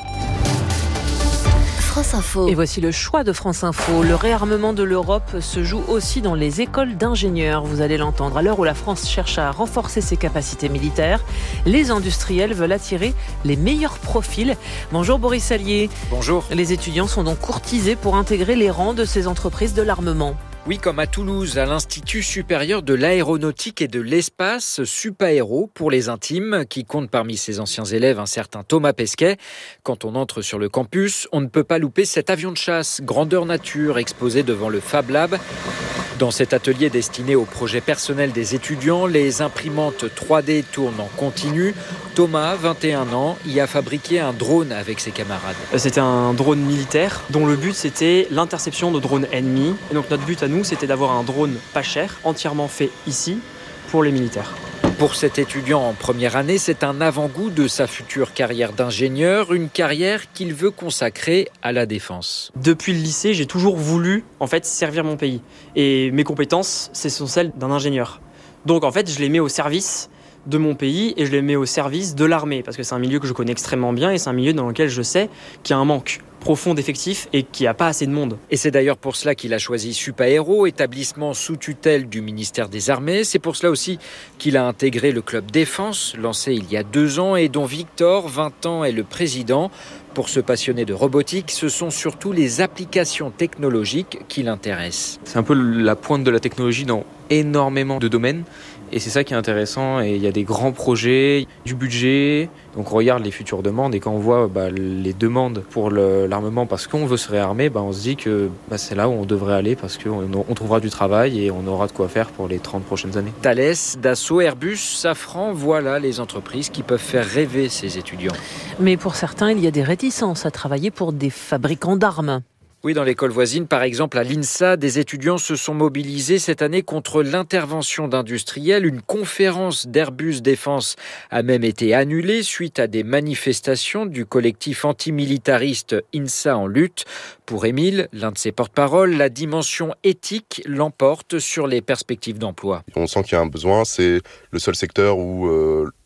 France Info. Et voici le choix de France Info. Le réarmement de l'Europe se joue aussi dans les écoles d'ingénieurs. Vous allez l'entendre. À l'heure où la France cherche à renforcer ses capacités militaires, les industriels veulent attirer les meilleurs profils. Bonjour Boris Allier. Bonjour. Les étudiants sont donc courtisés pour intégrer les rangs de ces entreprises de l'armement. Oui, comme à Toulouse, à l'Institut supérieur de l'aéronautique et de l'espace, Supaéro, pour les intimes, qui compte parmi ses anciens élèves un certain Thomas Pesquet. Quand on entre sur le campus, on ne peut pas louper cet avion de chasse, grandeur nature, exposé devant le Fab Lab. Dans cet atelier destiné au projet personnel des étudiants, les imprimantes 3D tournent en continu. Thomas, 21 ans, y a fabriqué un drone avec ses camarades. C'était un drone militaire dont le but c'était l'interception de drones ennemis. Et donc notre but à nous c'était d'avoir un drone pas cher, entièrement fait ici pour les militaires. Pour cet étudiant en première année, c'est un avant-goût de sa future carrière d'ingénieur, une carrière qu'il veut consacrer à la défense. Depuis le lycée, j'ai toujours voulu servir mon pays. Et mes compétences, ce sont celles d'un ingénieur. Donc en fait, je les mets au service de mon pays et je les mets au service de l'armée parce que c'est un milieu que je connais extrêmement bien et c'est un milieu dans lequel je sais qu'il y a un manque profond d'effectifs et qu'il n'y a pas assez de monde. Et c'est d'ailleurs pour cela qu'il a choisi Supaéro, établissement sous tutelle du ministère des Armées. C'est pour cela aussi qu'il a intégré le club défense, lancé il y a 2 ans et dont Victor, 20 ans, est le président. Pour ce passionné de robotique, ce sont surtout les applications technologiques qui l'intéressent. C'est un peu la pointe de la technologie dans énormément de domaines. Et c'est ça qui est intéressant, et il y a des grands projets, du budget, donc on regarde les futures demandes, et quand on voit les demandes pour l'armement parce qu'on veut se réarmer, on se dit que c'est là où on devrait aller parce qu'on trouvera du travail et on aura de quoi faire pour les 30 prochaines années. Thales, Dassault, Airbus, Safran, voilà les entreprises qui peuvent faire rêver ces étudiants. Mais pour certains, il y a des réticences à travailler pour des fabricants d'armes. Oui, dans l'école voisine, par exemple, à l'INSA, des étudiants se sont mobilisés cette année contre l'intervention d'industriels. Une conférence d'Airbus Défense a même été annulée suite à des manifestations du collectif antimilitariste INSA en lutte. Pour Émile, l'un de ses porte-parole, la dimension éthique l'emporte sur les perspectives d'emploi. On sent qu'il y a un besoin, c'est le seul secteur où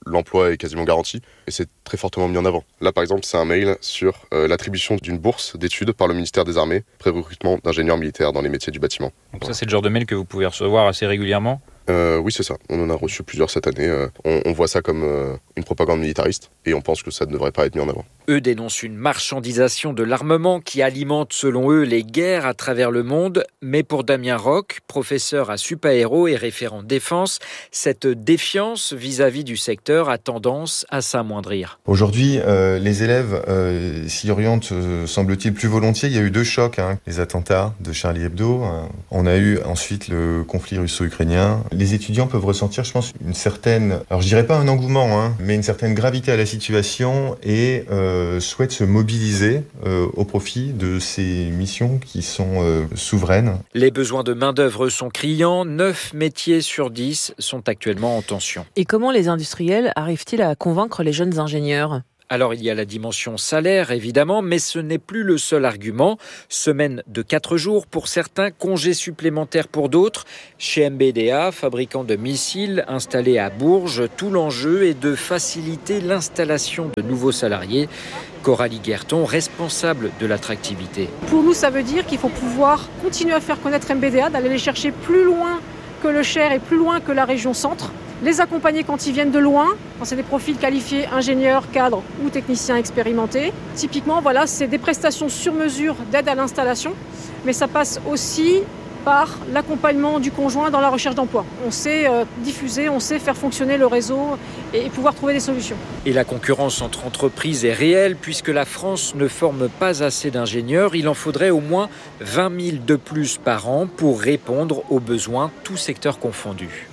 l'emploi est quasiment garanti et c'est très fortement mis en avant. Là par exemple c'est un mail sur l'attribution d'une bourse d'études par le ministère des Armées, pré-recrutement d'ingénieurs militaires dans les métiers du bâtiment. Donc ça c'est le genre de mail que vous pouvez recevoir assez régulièrement ? Oui, c'est ça. On en a reçu plusieurs cette année. On voit ça comme une propagande militariste et on pense que ça ne devrait pas être mis en avant. Eux dénoncent une marchandisation de l'armement qui alimente, selon eux, les guerres à travers le monde. Mais pour Damien Roch, professeur à Supaéro et référent défense, cette défiance vis-à-vis du secteur a tendance à s'amoindrir. Aujourd'hui, les élèves s'y orientent, semble-t-il, plus volontiers. Il y a eu 2 chocs, les attentats de Charlie Hebdo. On a eu ensuite le conflit russo-ukrainien. Les étudiants peuvent ressentir, je pense, une certaine, alors je dirais pas un engouement, mais une certaine gravité à la situation et souhaitent se mobiliser au profit de ces missions qui sont souveraines. Les besoins de main-d'œuvre sont criants. 9 métiers sur 10 sont actuellement en tension. Et comment les industriels arrivent-ils à convaincre les jeunes ingénieurs ? Alors il y a la dimension salaire évidemment, mais ce n'est plus le seul argument. Semaine de 4 jours pour certains, congés supplémentaires pour d'autres. Chez MBDA, fabricant de missiles installé à Bourges, tout l'enjeu est de faciliter l'installation de nouveaux salariés. Coralie Guerton, responsable de l'attractivité. Pour nous, ça veut dire qu'il faut pouvoir continuer à faire connaître MBDA, d'aller les chercher plus loin que le Cher et plus loin que la région centre. Les accompagner quand ils viennent de loin, quand c'est des profils qualifiés, ingénieurs, cadres ou techniciens expérimentés. Typiquement, voilà, c'est des prestations sur mesure d'aide à l'installation, mais ça passe aussi par l'accompagnement du conjoint dans la recherche d'emploi. On sait diffuser, on sait faire fonctionner le réseau et pouvoir trouver des solutions. Et la concurrence entre entreprises est réelle puisque la France ne forme pas assez d'ingénieurs. Il en faudrait au moins 20 000 de plus par an pour répondre aux besoins, tous secteurs confondus.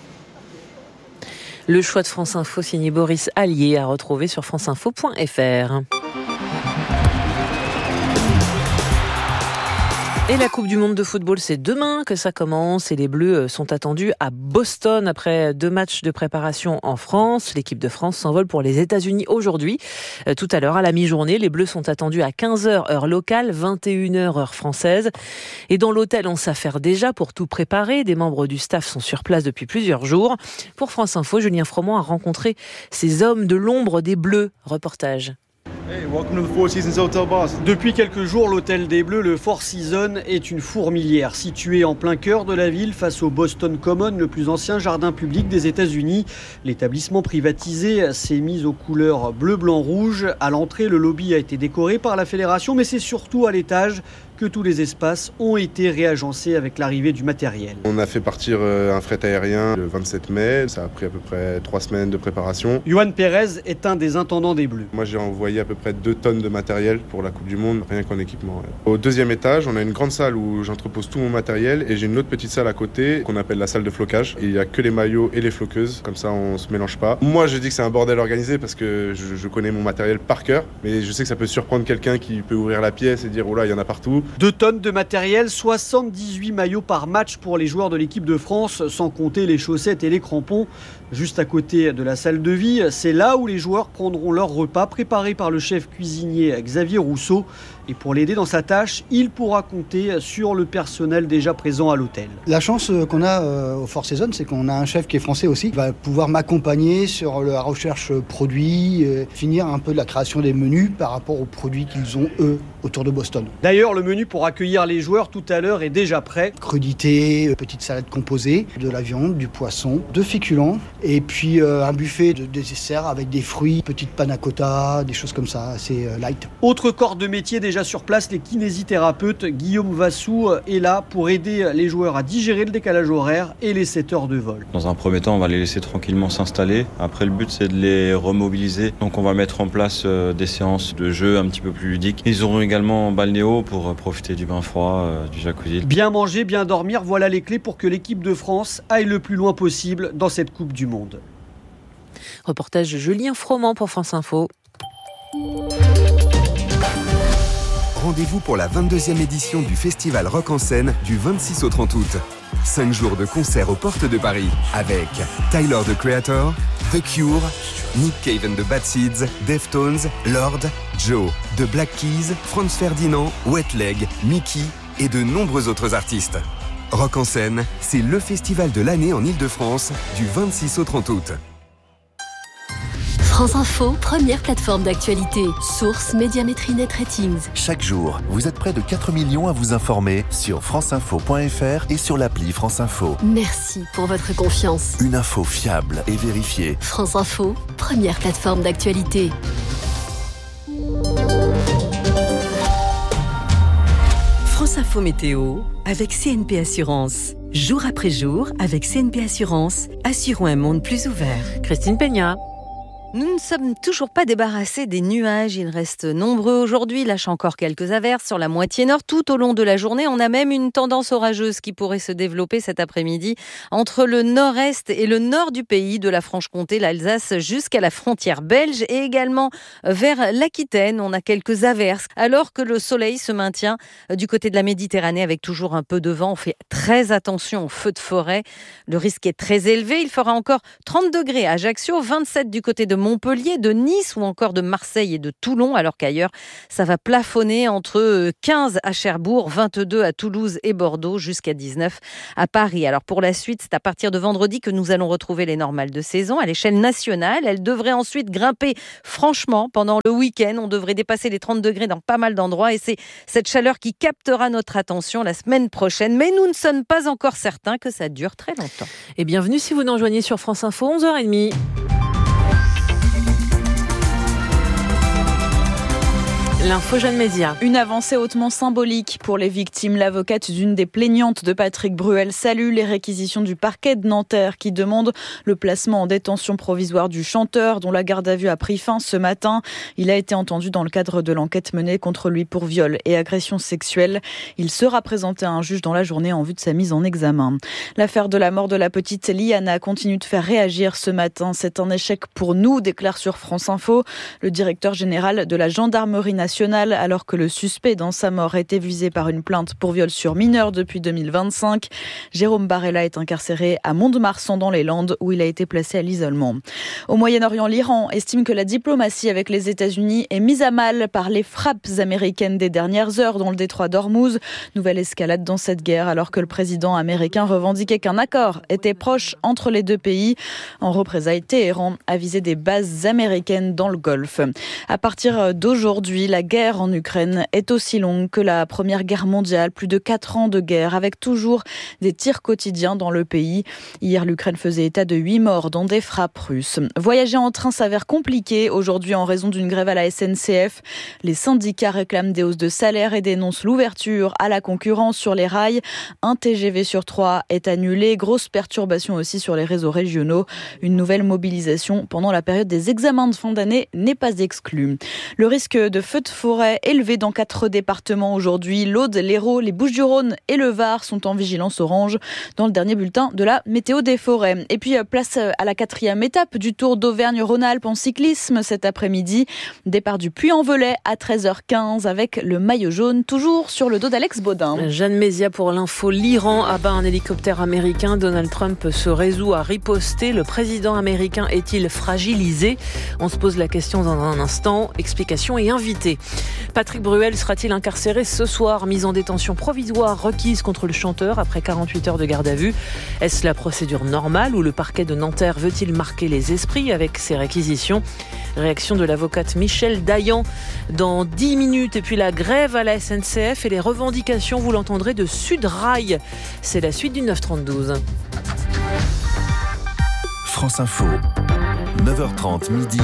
Le choix de France Info signé Boris Allier à retrouver sur franceinfo.fr. Et la Coupe du Monde de football, c'est demain que ça commence et les Bleus sont attendus à Boston après 2 matchs de préparation en France. L'équipe de France s'envole pour les États-Unis aujourd'hui. Tout à l'heure, à la mi-journée, les Bleus sont attendus à 15h heure locale, 21h heure française. Et dans l'hôtel, on s'affaire déjà pour tout préparer. Des membres du staff sont sur place depuis plusieurs jours. Pour France Info, Julien Froment a rencontré ces hommes de l'ombre des Bleus. Reportage. Depuis quelques jours, l'hôtel des Bleus, le Four Seasons, est une fourmilière située en plein cœur de la ville face au Boston Common, le plus ancien jardin public des États-Unis. L'établissement privatisé s'est mis aux couleurs bleu, blanc, rouge. À l'entrée, le lobby a été décoré par la fédération, mais c'est surtout à l'étage que tous les espaces ont été réagencés avec l'arrivée du matériel. On a fait partir un fret aérien le 27 mai, ça a pris à peu près 3 semaines de préparation. Yohan Pérez est un des intendants des Bleus. Moi j'ai envoyé à peu près 2 tonnes de matériel pour la Coupe du Monde, rien qu'en équipement. Au 2e étage, on a une grande salle où j'entrepose tout mon matériel et j'ai une autre petite salle à côté qu'on appelle la salle de flocage. Il n'y a que les maillots et les floqueuses, comme ça on se mélange pas. Moi je dis que c'est un bordel organisé parce que je connais mon matériel par cœur, mais je sais que ça peut surprendre quelqu'un qui peut ouvrir la pièce et dire oh là il y en a partout. 2 tonnes de matériel, 78 maillots par match pour les joueurs de l'équipe de France, sans compter les chaussettes et les crampons. Juste à côté de la salle de vie, c'est là où les joueurs prendront leur repas préparé par le chef cuisinier Xavier Rousseau. Et pour l'aider dans sa tâche, il pourra compter sur le personnel déjà présent à l'hôtel. La chance qu'on a au Four Seasons, c'est qu'on a un chef qui est français aussi. Il va pouvoir m'accompagner sur la recherche produits, finir un peu de la création des menus par rapport aux produits qu'ils ont, eux, autour de Boston. D'ailleurs, le menu pour accueillir les joueurs tout à l'heure est déjà prêt. Crudité, petite salade composée, de la viande, du poisson, 2 féculents, et puis un buffet de dessert avec des fruits, petite panna cotta, des choses comme ça, assez light. Autre corps de métier déjà sur place, les kinésithérapeutes. Guillaume Vassou est là pour aider les joueurs à digérer le décalage horaire et les 7 heures de vol. Dans un premier temps, on va les laisser tranquillement s'installer. Après, le but, c'est de les remobiliser. Donc, on va mettre en place des séances de jeu un petit peu plus ludiques. Ils auront également un balnéo pour profiter du bain froid, du jacuzzi. Bien manger, bien dormir, voilà les clés pour que l'équipe de France aille le plus loin possible dans cette Coupe du Monde. Reportage de Julien Froment pour France Info. Rendez-vous pour la 22e édition du Festival Rock en scène du 26 au 30 août. 5 jours de concerts aux portes de Paris avec Tyler, the Creator, The Cure, Nick Cave and the Bad Seeds, Deftones, Lord, Joe, The Black Keys, Franz Ferdinand, Wet Leg, Mickey et de nombreux autres artistes. Rock en scène, c'est le festival de l'année en Ile-de-France du 26 au 30 août. France Info, première plateforme d'actualité. Source Médiamétrie Net Ratings. Chaque jour, vous êtes près de 4 millions à vous informer sur franceinfo.fr et sur l'appli France Info. Merci pour votre confiance. Une info fiable et vérifiée. France Info, première plateforme d'actualité. France Info Météo avec CNP Assurance. Jour après jour, avec CNP Assurance, assurons un monde plus ouvert. Christine Peña. Nous ne sommes toujours pas débarrassés des nuages. Ils restent nombreux aujourd'hui, lâchent encore quelques averses sur la moitié nord. Tout au long de la journée, on a même une tendance orageuse qui pourrait se développer cet après-midi entre le nord-est et le nord du pays, de la Franche-Comté, l'Alsace jusqu'à la frontière belge et également vers l'Aquitaine. On a quelques averses alors que le soleil se maintient du côté de la Méditerranée avec toujours un peu de vent. On fait très attention aux feux de forêt. Le risque est très élevé. Il fera encore 30 degrés à Ajaccio, 27 du côté de Montpellier, de Nice ou encore de Marseille et de Toulon, alors qu'ailleurs, ça va plafonner entre 15 à Cherbourg, 22 à Toulouse et Bordeaux, jusqu'à 19 à Paris. Alors pour la suite, c'est à partir de vendredi que nous allons retrouver les normales de saison à l'échelle nationale. Elles devraient ensuite grimper franchement pendant le week-end. On devrait dépasser les 30 degrés dans pas mal d'endroits et c'est cette chaleur qui captera notre attention la semaine prochaine. Mais nous ne sommes pas encore certains que ça dure très longtemps. Et bienvenue si vous nous rejoignez sur France Info, 11h30. L'info Jeanne Média. Une avancée hautement symbolique pour les victimes. L'avocate d'une des plaignantes de Patrick Bruel salue les réquisitions du parquet de Nanterre qui demande le placement en détention provisoire du chanteur dont la garde à vue a pris fin ce matin. Il a été entendu dans le cadre de l'enquête menée contre lui pour viol et agression sexuelle. Il sera présenté à un juge dans la journée en vue de sa mise en examen. L'affaire de la mort de la petite Liana continue de faire réagir ce matin. C'est un échec pour nous, déclare sur France Info le directeur général de la gendarmerie nationale, alors que le suspect dans sa mort a été visé par une plainte pour viol sur mineur depuis 2025. Jérôme Barella est incarcéré à Mont-de-Marsan dans les Landes où il a été placé à l'isolement. Au Moyen-Orient, l'Iran estime que la diplomatie avec les États-Unis est mise à mal par les frappes américaines des dernières heures dans le détroit d'Ormuz. Nouvelle escalade dans cette guerre alors que le président américain revendiquait qu'un accord était proche entre les deux pays. En représailles, Téhéran a visé des bases américaines dans le Golfe. À partir d'aujourd'hui, la guerre en Ukraine est aussi longue que la Première Guerre mondiale. Plus de 4 ans de guerre avec toujours des tirs quotidiens dans le pays. Hier, l'Ukraine faisait état de 8 morts dans des frappes russes. Voyager en train s'avère compliqué aujourd'hui en raison d'une grève à la SNCF. Les syndicats réclament des hausses de salaire et dénoncent l'ouverture à la concurrence sur les rails. Un TGV sur 3 est annulé. Grosse perturbation aussi sur les réseaux régionaux. Une nouvelle mobilisation pendant la période des examens de fin d'année n'est pas exclue. Le risque de feu de forêt élevé dans 4 départements aujourd'hui. L'Aude, l'Hérault, les Bouches-du-Rhône et le Var sont en vigilance orange dans le dernier bulletin de la météo des forêts. Et puis place à la 4e étape du Tour d'Auvergne-Rhône-Alpes en cyclisme cet après-midi. Départ du Puy-en-Velay à 13h15 avec le maillot jaune toujours sur le dos d'Alex Baudin. Jeanne Mézia pour l'info. L'Iran abat un hélicoptère américain. Donald Trump se résout à riposter. Le président américain est-il fragilisé ? On se pose la question dans un instant. Explication et invité. Patrick Bruel sera-t-il incarcéré ce soir? Mise en détention provisoire requise contre le chanteur après 48 heures de garde à vue. Est-ce la procédure normale ou le parquet de Nanterre veut-il marquer les esprits avec ses réquisitions? Réaction de l'avocate Michel Dayan dans 10 minutes. Et puis la grève à la SNCF et les revendications, vous l'entendrez, de Sudrail. C'est la suite du 9-32. France Info, 9h30 midi.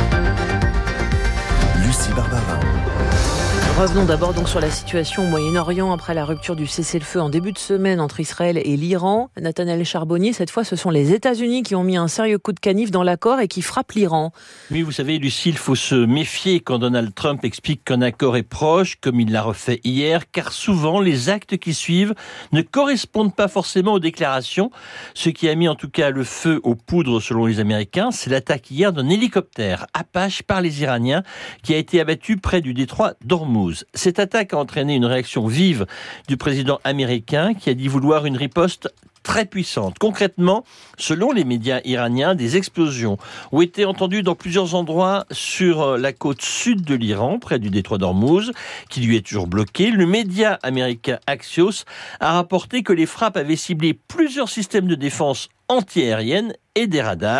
Lucie Barbarin. Revenons d'abord donc sur la situation au Moyen-Orient après la rupture du cessez-le-feu en début de semaine entre Israël et l'Iran. Nathanaël Charbonnier, cette fois ce sont les États-Unis qui ont mis un sérieux coup de canif dans l'accord et qui frappent l'Iran. Oui, vous savez Lucie, il faut se méfier quand Donald Trump explique qu'un accord est proche, comme il l'a refait hier, car souvent les actes qui suivent ne correspondent pas forcément aux déclarations. Ce qui a mis en tout cas le feu aux poudres selon les Américains, c'est l'attaque hier d'un hélicoptère Apache par les Iraniens qui a été abattu près du détroit d'Ormuz. Cette attaque a entraîné une réaction vive du président américain qui a dit vouloir une riposte très puissante. Concrètement, selon les médias iraniens, des explosions ont été entendues dans plusieurs endroits sur la côte sud de l'Iran, près du détroit d'Ormuz, qui lui est toujours bloqué. Le média américain Axios a rapporté que les frappes avaient ciblé plusieurs systèmes de défense anti-aérienne et des radars.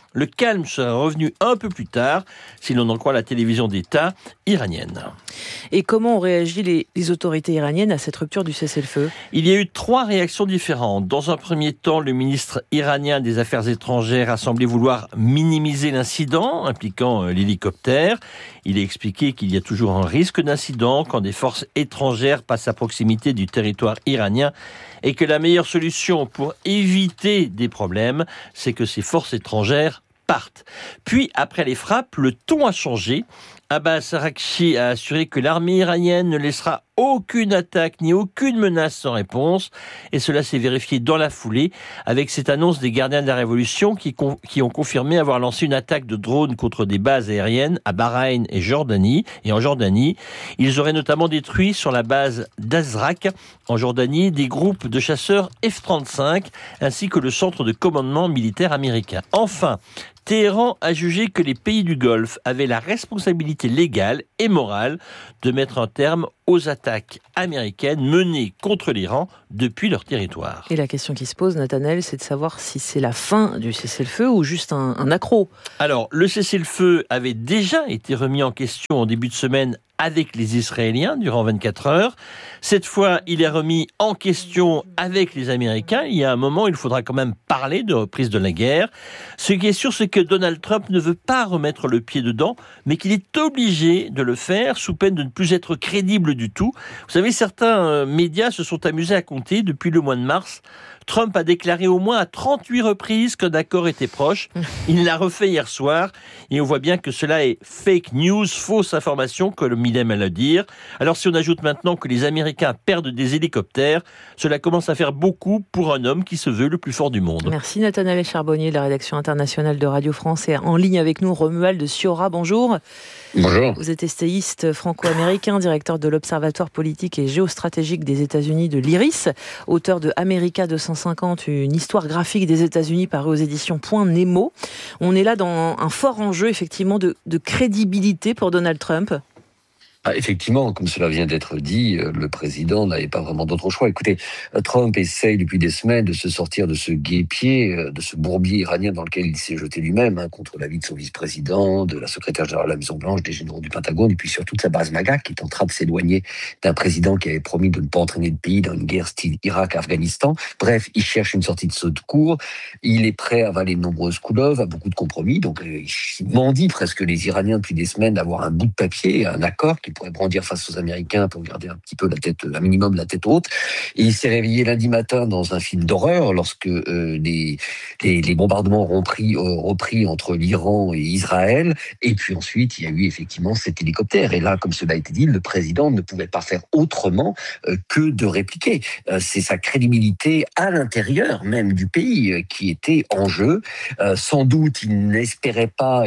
Le calme sera revenu un peu plus tard, si l'on en croit la télévision d'État iranienne. Et comment ont réagi les autorités iraniennes à cette rupture du cessez-le-feu ? Il y a eu 3 réactions différentes. Dans un premier temps, le ministre iranien des Affaires étrangères a semblé vouloir minimiser l'incident impliquant l'hélicoptère. Il a expliqué qu'il y a toujours un risque d'incident quand des forces étrangères passent à proximité du territoire iranien et que la meilleure solution pour éviter des problèmes, c'est que ces forces étrangères partent. Puis, après les frappes, le ton a changé. Abbas Araghchi a assuré que l'armée iranienne ne laissera aucune attaque ni aucune menace sans réponse. Et cela s'est vérifié dans la foulée avec cette annonce des gardiens de la Révolution qui ont confirmé avoir lancé une attaque de drones contre des bases aériennes à Bahreïn et Jordanie. Et en Jordanie, ils auraient notamment détruit sur la base d'Azraq, en Jordanie, des groupes de chasseurs F-35 ainsi que le centre de commandement militaire américain. Enfin, Téhéran a jugé que les pays du Golfe avaient la responsabilité légale et morale de mettre un terme aux attaques américaines menées contre l'Iran depuis leur territoire. Et la question qui se pose, Nathanaël, c'est de savoir si c'est la fin du cessez-le-feu ou juste un accroc. Alors, le cessez-le-feu avait déjà été remis en question en début de semaine avec les Israéliens durant 24 heures. Cette fois, il est remis en question avec les Américains. Il y a un moment, il faudra quand même parler de reprise de la guerre. Ce qui est sûr, c'est que Donald Trump ne veut pas remettre le pied dedans, mais qu'il est obligé de le faire sous peine de ne plus être crédible du tout. Vous savez, certains médias se sont amusés à compter depuis le mois de mars. Trump a déclaré au moins à 38 reprises qu'un accord était proche. Il l'a refait hier soir et on voit bien que cela est fake news, fausse information, comme il aime à le dire. Alors si on ajoute maintenant que les Américains perdent des hélicoptères, cela commence à faire beaucoup pour un homme qui se veut le plus fort du monde. Merci Nathanaël Charbonnier de la rédaction internationale de Radio France et en ligne avec nous Romuald Siora. Bonjour. Bonjour. Vous êtes essayiste franco-américain, directeur de l'Observatoire politique et géostratégique des États-Unis de l'IRIS, auteur de America 250, une histoire graphique des États-Unis parue aux éditions Point Nemo. On est là dans un fort enjeu effectivement de crédibilité pour Donald Trump. Effectivement, comme cela vient d'être dit, le président n'avait pas vraiment d'autre choix. Écoutez, Trump essaye depuis des semaines de se sortir de ce guêpier, de ce bourbier iranien dans lequel il s'est jeté lui-même, contre l'avis de son vice-président, de la secrétaire générale de la Maison-Blanche, des généraux du Pentagone, et puis surtout de sa base MAGA, qui est en train de s'éloigner d'un président qui avait promis de ne pas entraîner le pays dans une guerre style Irak-Afghanistan. Bref, il cherche une sortie de secours. Il est prêt à avaler de nombreuses couleuvres, à beaucoup de compromis. Donc, il mendie presque les Iraniens depuis des semaines d'avoir un bout de papier, un accord qui pourrait brandir face aux Américains pour garder un petit peu la tête, un minimum la tête haute. Et il s'est réveillé lundi matin dans un film d'horreur lorsque les bombardements ont repris entre l'Iran et Israël. Et puis ensuite, il y a eu effectivement cet hélicoptère. Et là, comme cela a été dit, le président ne pouvait pas faire autrement que de répliquer. C'est sa crédibilité à l'intérieur même du pays qui était en jeu. Sans doute, il n'espérait pas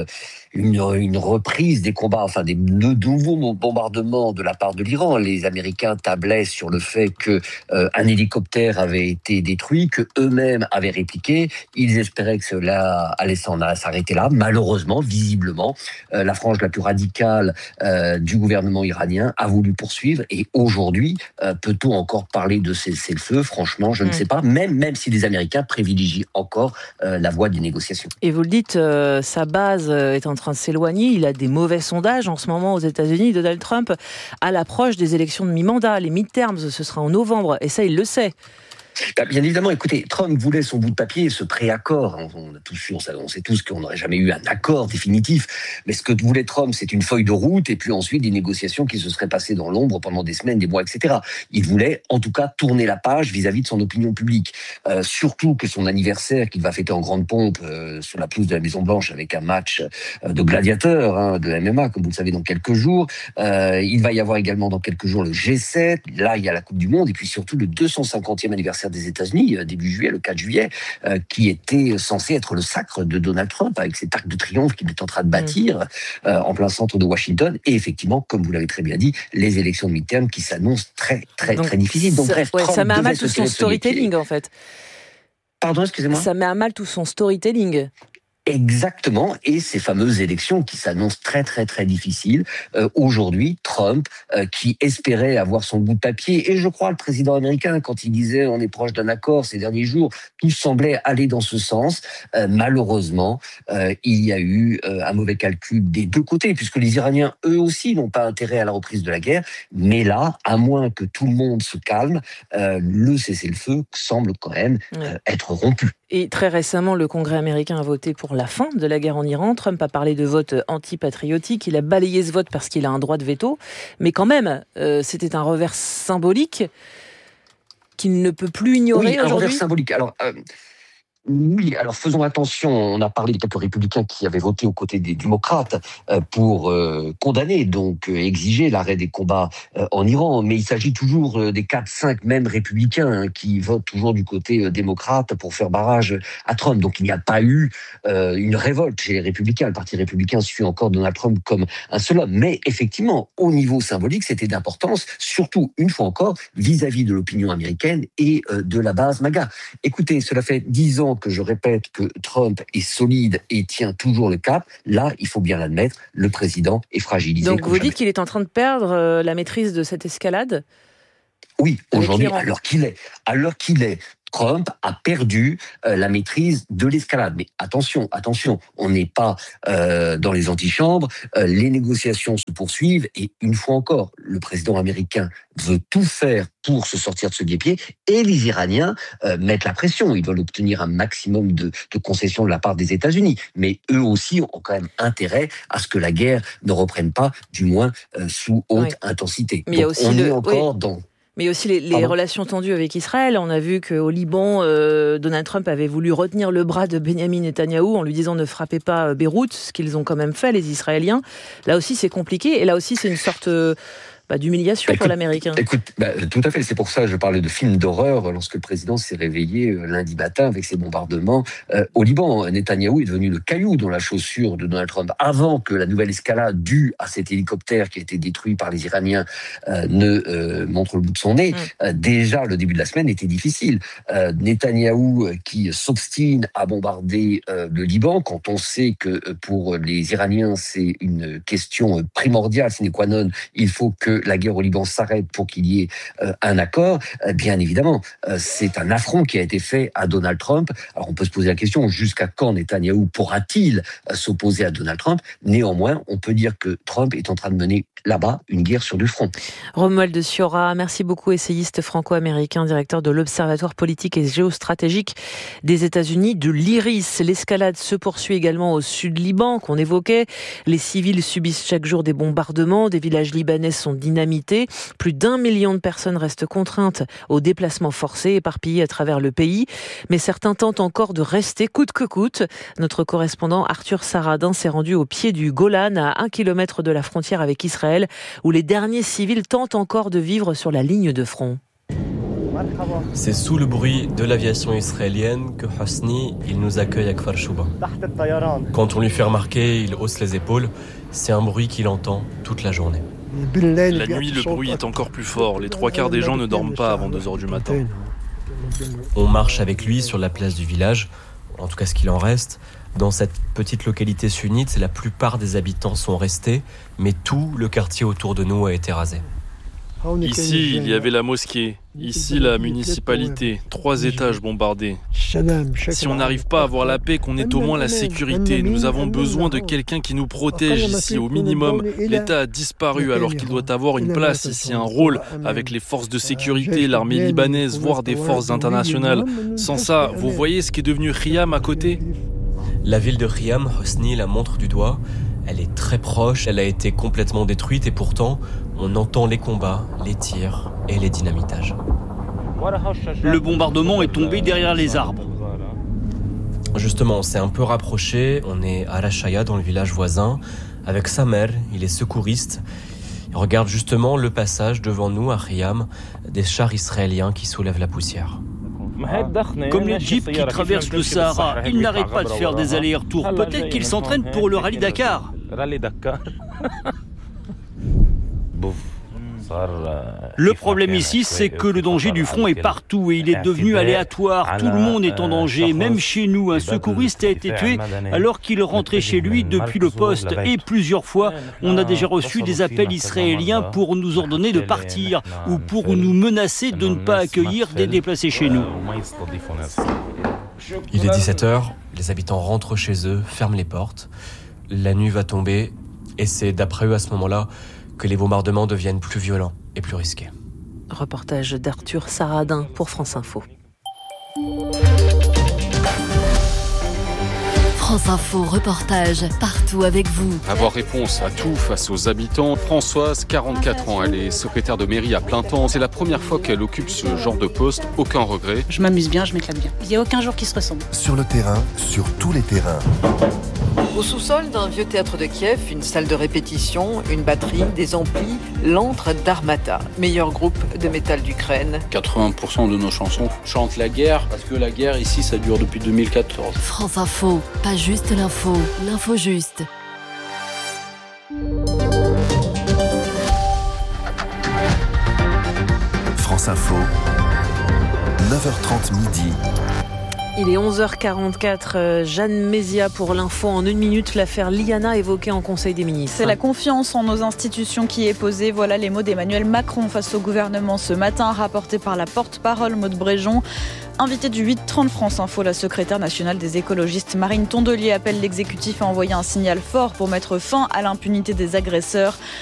une reprise des combats, enfin des nouveaux bombardements de la part de l'Iran. Les Américains tablaient sur le fait que un hélicoptère avait été détruit, que eux-mêmes avaient répliqué. Ils espéraient que cela allait s'arrêter là. Malheureusement, visiblement, la frange la plus radicale du gouvernement iranien a voulu poursuivre. Et aujourd'hui, peut-on encore parler de cessez-le-feu ? Franchement, je ne sais pas. Même si les Américains privilégient encore la voie des négociations. Et vous le dites, sa base est en train de s'éloigner. Il a des mauvais sondages en ce moment aux États-Unis. Donald Trump, à l'approche des élections de mi-mandat, les midterms, ce sera en novembre, et ça, il le sait. Bien évidemment, écoutez, Trump voulait son bout de papier, ce préaccord. On sait tous qu'on n'aurait jamais eu un accord définitif. Mais ce que voulait Trump, c'est une feuille de route et puis ensuite des négociations qui se seraient passées dans l'ombre pendant des semaines, des mois, etc. Il voulait, en tout cas, tourner la page vis-à-vis de son opinion publique. Surtout que son anniversaire, qu'il va fêter en grande pompe sur la pelouse de la Maison-Blanche avec un match de gladiateurs, de MMA, comme vous le savez, dans quelques jours. Il va y avoir également dans quelques jours le G7. Là, il y a la Coupe du Monde et puis surtout le 250e anniversaire des États-Unis, début juillet, le 4 juillet, qui était censé être le sacre de Donald Trump, avec cet arc de triomphe qu'il est en train de bâtir en plein centre de Washington. Et effectivement, comme vous l'avez très bien dit, les élections de mi-term qui s'annoncent très difficiles. Donc bref, ça met à mal tout son storytelling, en fait. Pardon, excusez-moi. Ça met à mal tout son storytelling. Exactement, et ces fameuses élections qui s'annoncent très très très difficiles. Aujourd'hui, Trump, qui espérait avoir son bout de papier, et je crois le président américain, quand il disait on est proche d'un accord ces derniers jours, tout semblait aller dans ce sens. Malheureusement, il y a eu un mauvais calcul des deux côtés, puisque les Iraniens, eux aussi, n'ont pas intérêt à la reprise de la guerre. Mais là, à moins que tout le monde se calme, le cessez-le-feu semble quand même être rompu. Et très récemment, le Congrès américain a voté pour la fin de la guerre en Iran. Trump a parlé de vote anti-patriotique. Il a balayé ce vote parce qu'il a un droit de veto. Mais quand même, c'était un revers symbolique qu'il ne peut plus ignorer aujourd'hui. Oui, un revers symbolique. Oui, alors faisons attention, on a parlé de quelques républicains qui avaient voté aux côtés des démocrates pour condamner, donc exiger l'arrêt des combats en Iran, mais il s'agit toujours des 4-5 mêmes républicain qui votent toujours du côté démocrate pour faire barrage à Trump. Donc il n'y a pas eu une révolte chez les républicains. Le parti républicain suit encore Donald Trump comme un seul homme. Mais effectivement, au niveau symbolique, c'était d'importance, surtout, une fois encore, vis-à-vis de l'opinion américaine et de la base MAGA. Écoutez, cela fait 10 ans que je répète que Trump est solide et tient toujours le cap. Là, il faut bien l'admettre, le président est fragilisé. Donc vous dites qu'il est en train de perdre la maîtrise de cette escalade ? Oui, aujourd'hui, alors qu'il est, Trump a perdu la maîtrise de l'escalade. Mais attention, on n'est pas dans les antichambres, les négociations se poursuivent et une fois encore, le président américain veut tout faire pour se sortir de ce guêpier et les Iraniens mettent la pression. Ils veulent obtenir un maximum de concessions de la part des États-Unis. Mais eux aussi ont quand même intérêt à ce que la guerre ne reprenne pas, du moins sous haute intensité. Mais donc on est encore dans... Mais il y a aussi les relations tendues avec Israël. On a vu qu'au Liban, Donald Trump avait voulu retenir le bras de Benyamin Netanyahou en lui disant ne frappez pas Beyrouth, ce qu'ils ont quand même fait, les Israéliens. Là aussi, c'est compliqué. Et là aussi, c'est une sorte d'humiliation pour l'Américain. Tout à fait. C'est pour ça que je parlais de film d'horreur lorsque le président s'est réveillé lundi matin avec ses bombardements au Liban. Netanyahou est devenu le caillou dans la chaussure de Donald Trump. Avant que la nouvelle escalade due à cet hélicoptère qui a été détruit par les Iraniens ne montre le bout de son nez, déjà le début de la semaine était difficile. Netanyahou qui s'obstine à bombarder le Liban quand on sait que pour les Iraniens c'est une question primordiale, sine qua non, il faut que la guerre au Liban s'arrête pour qu'il y ait un accord, bien évidemment, c'est un affront qui a été fait à Donald Trump. Alors on peut se poser la question, jusqu'à quand Netanyahou pourra-t-il s'opposer à Donald Trump ? Néanmoins, on peut dire que Trump est en train de mener là-bas une guerre sur deux fronts. Romuald Siora, merci beaucoup, essayiste franco-américain, directeur de l'Observatoire politique et géostratégique des États-Unis, de l'IRIS. L'escalade se poursuit également au sud Liban, qu'on évoquait. Les civils subissent chaque jour des bombardements, des villages libanais sont dynamités. Plus d'1 million de personnes restent contraintes au déplacement forcé, éparpillées à travers le pays. Mais certains tentent encore de rester coûte que coûte. Notre correspondant Arthur Saradin s'est rendu au pied du Golan, à 1 kilomètre de la frontière avec Israël, où les derniers civils tentent encore de vivre sur la ligne de front. C'est sous le bruit de l'aviation israélienne que Hosni, il nous accueille à Kfar Shouba. Quand on lui fait remarquer, il hausse les épaules. C'est un bruit qu'il entend toute la journée. La nuit, le bruit est encore plus fort. Les 3/4 des gens ne dorment pas avant 2h du matin. On marche avec lui sur la place du village, en tout cas ce qu'il en reste. Dans cette petite localité sunnite, la plupart des habitants sont restés, mais tout le quartier autour de nous a été rasé. Ici, il y avait la mosquée. Ici, la municipalité. 3 étages bombardés. Si on n'arrive pas à avoir la paix, qu'on ait au moins la sécurité. Nous avons besoin de quelqu'un qui nous protège ici, au minimum. L'État a disparu alors qu'il doit avoir une place ici, un rôle avec les forces de sécurité, l'armée libanaise, voire des forces internationales. Sans ça, vous voyez ce qui est devenu Khiam à côté ? La ville de Khiam, Hosni la montre du doigt. Elle est très proche, elle a été complètement détruite et pourtant, on entend les combats, les tirs et les dynamitages. Le bombardement est tombé derrière les arbres. Justement, on s'est un peu rapproché, on est à Rachaya, dans le village voisin, avec sa mère, il est secouriste. Il regarde justement le passage devant nous à Khiam, des chars israéliens qui soulèvent la poussière. Comme les jeeps qui traversent le Sahara, ils n'arrêtent pas de faire des allers-retours. Peut-être qu'ils s'entraînent pour le rallye Dakar. Le problème ici, c'est que le danger du front est partout et il est devenu aléatoire. Tout le monde est en danger, même chez nous. Un secouriste a été tué alors qu'il rentrait chez lui depuis le poste. Et plusieurs fois, on a déjà reçu des appels israéliens pour nous ordonner de partir ou pour nous menacer de ne pas accueillir des déplacés chez nous. Il est 17h, les habitants rentrent chez eux, ferment les portes. La nuit va tomber et c'est d'après eux à ce moment-là que les bombardements deviennent plus violents et plus risqués. Reportage d'Arthur Saradin pour France Info. France Info, reportage partout avec vous. Avoir réponse à tout face aux habitants. Françoise, 44 ans, elle est secrétaire de mairie à plein temps. C'est la première fois qu'elle occupe ce genre de poste. Aucun regret. Je m'amuse bien, je m'éclate bien. Il n'y a aucun jour qui se ressemble. Sur le terrain, sur tous les terrains. Au sous-sol d'un vieux théâtre de Kiev, une salle de répétition, une batterie, des amplis, l'antre d'Armata, meilleur groupe de métal d'Ukraine. 80% de nos chansons chantent la guerre, parce que la guerre ici, ça dure depuis 2014. France Info, pas juste l'info, l'info juste. France Info, 9h30 midi. Il est 11h44, Jeanne Mézia pour l'info en 1 minute, l'affaire Liana évoquée en Conseil des ministres. C'est la confiance en nos institutions qui est posée. Voilà les mots d'Emmanuel Macron face au gouvernement ce matin, rapporté par la porte-parole Maud Bréjon. Invitée du 8h30 France Info, la secrétaire nationale des écologistes Marine Tondelier appelle l'exécutif à envoyer un signal fort pour mettre fin à l'impunité des agresseurs.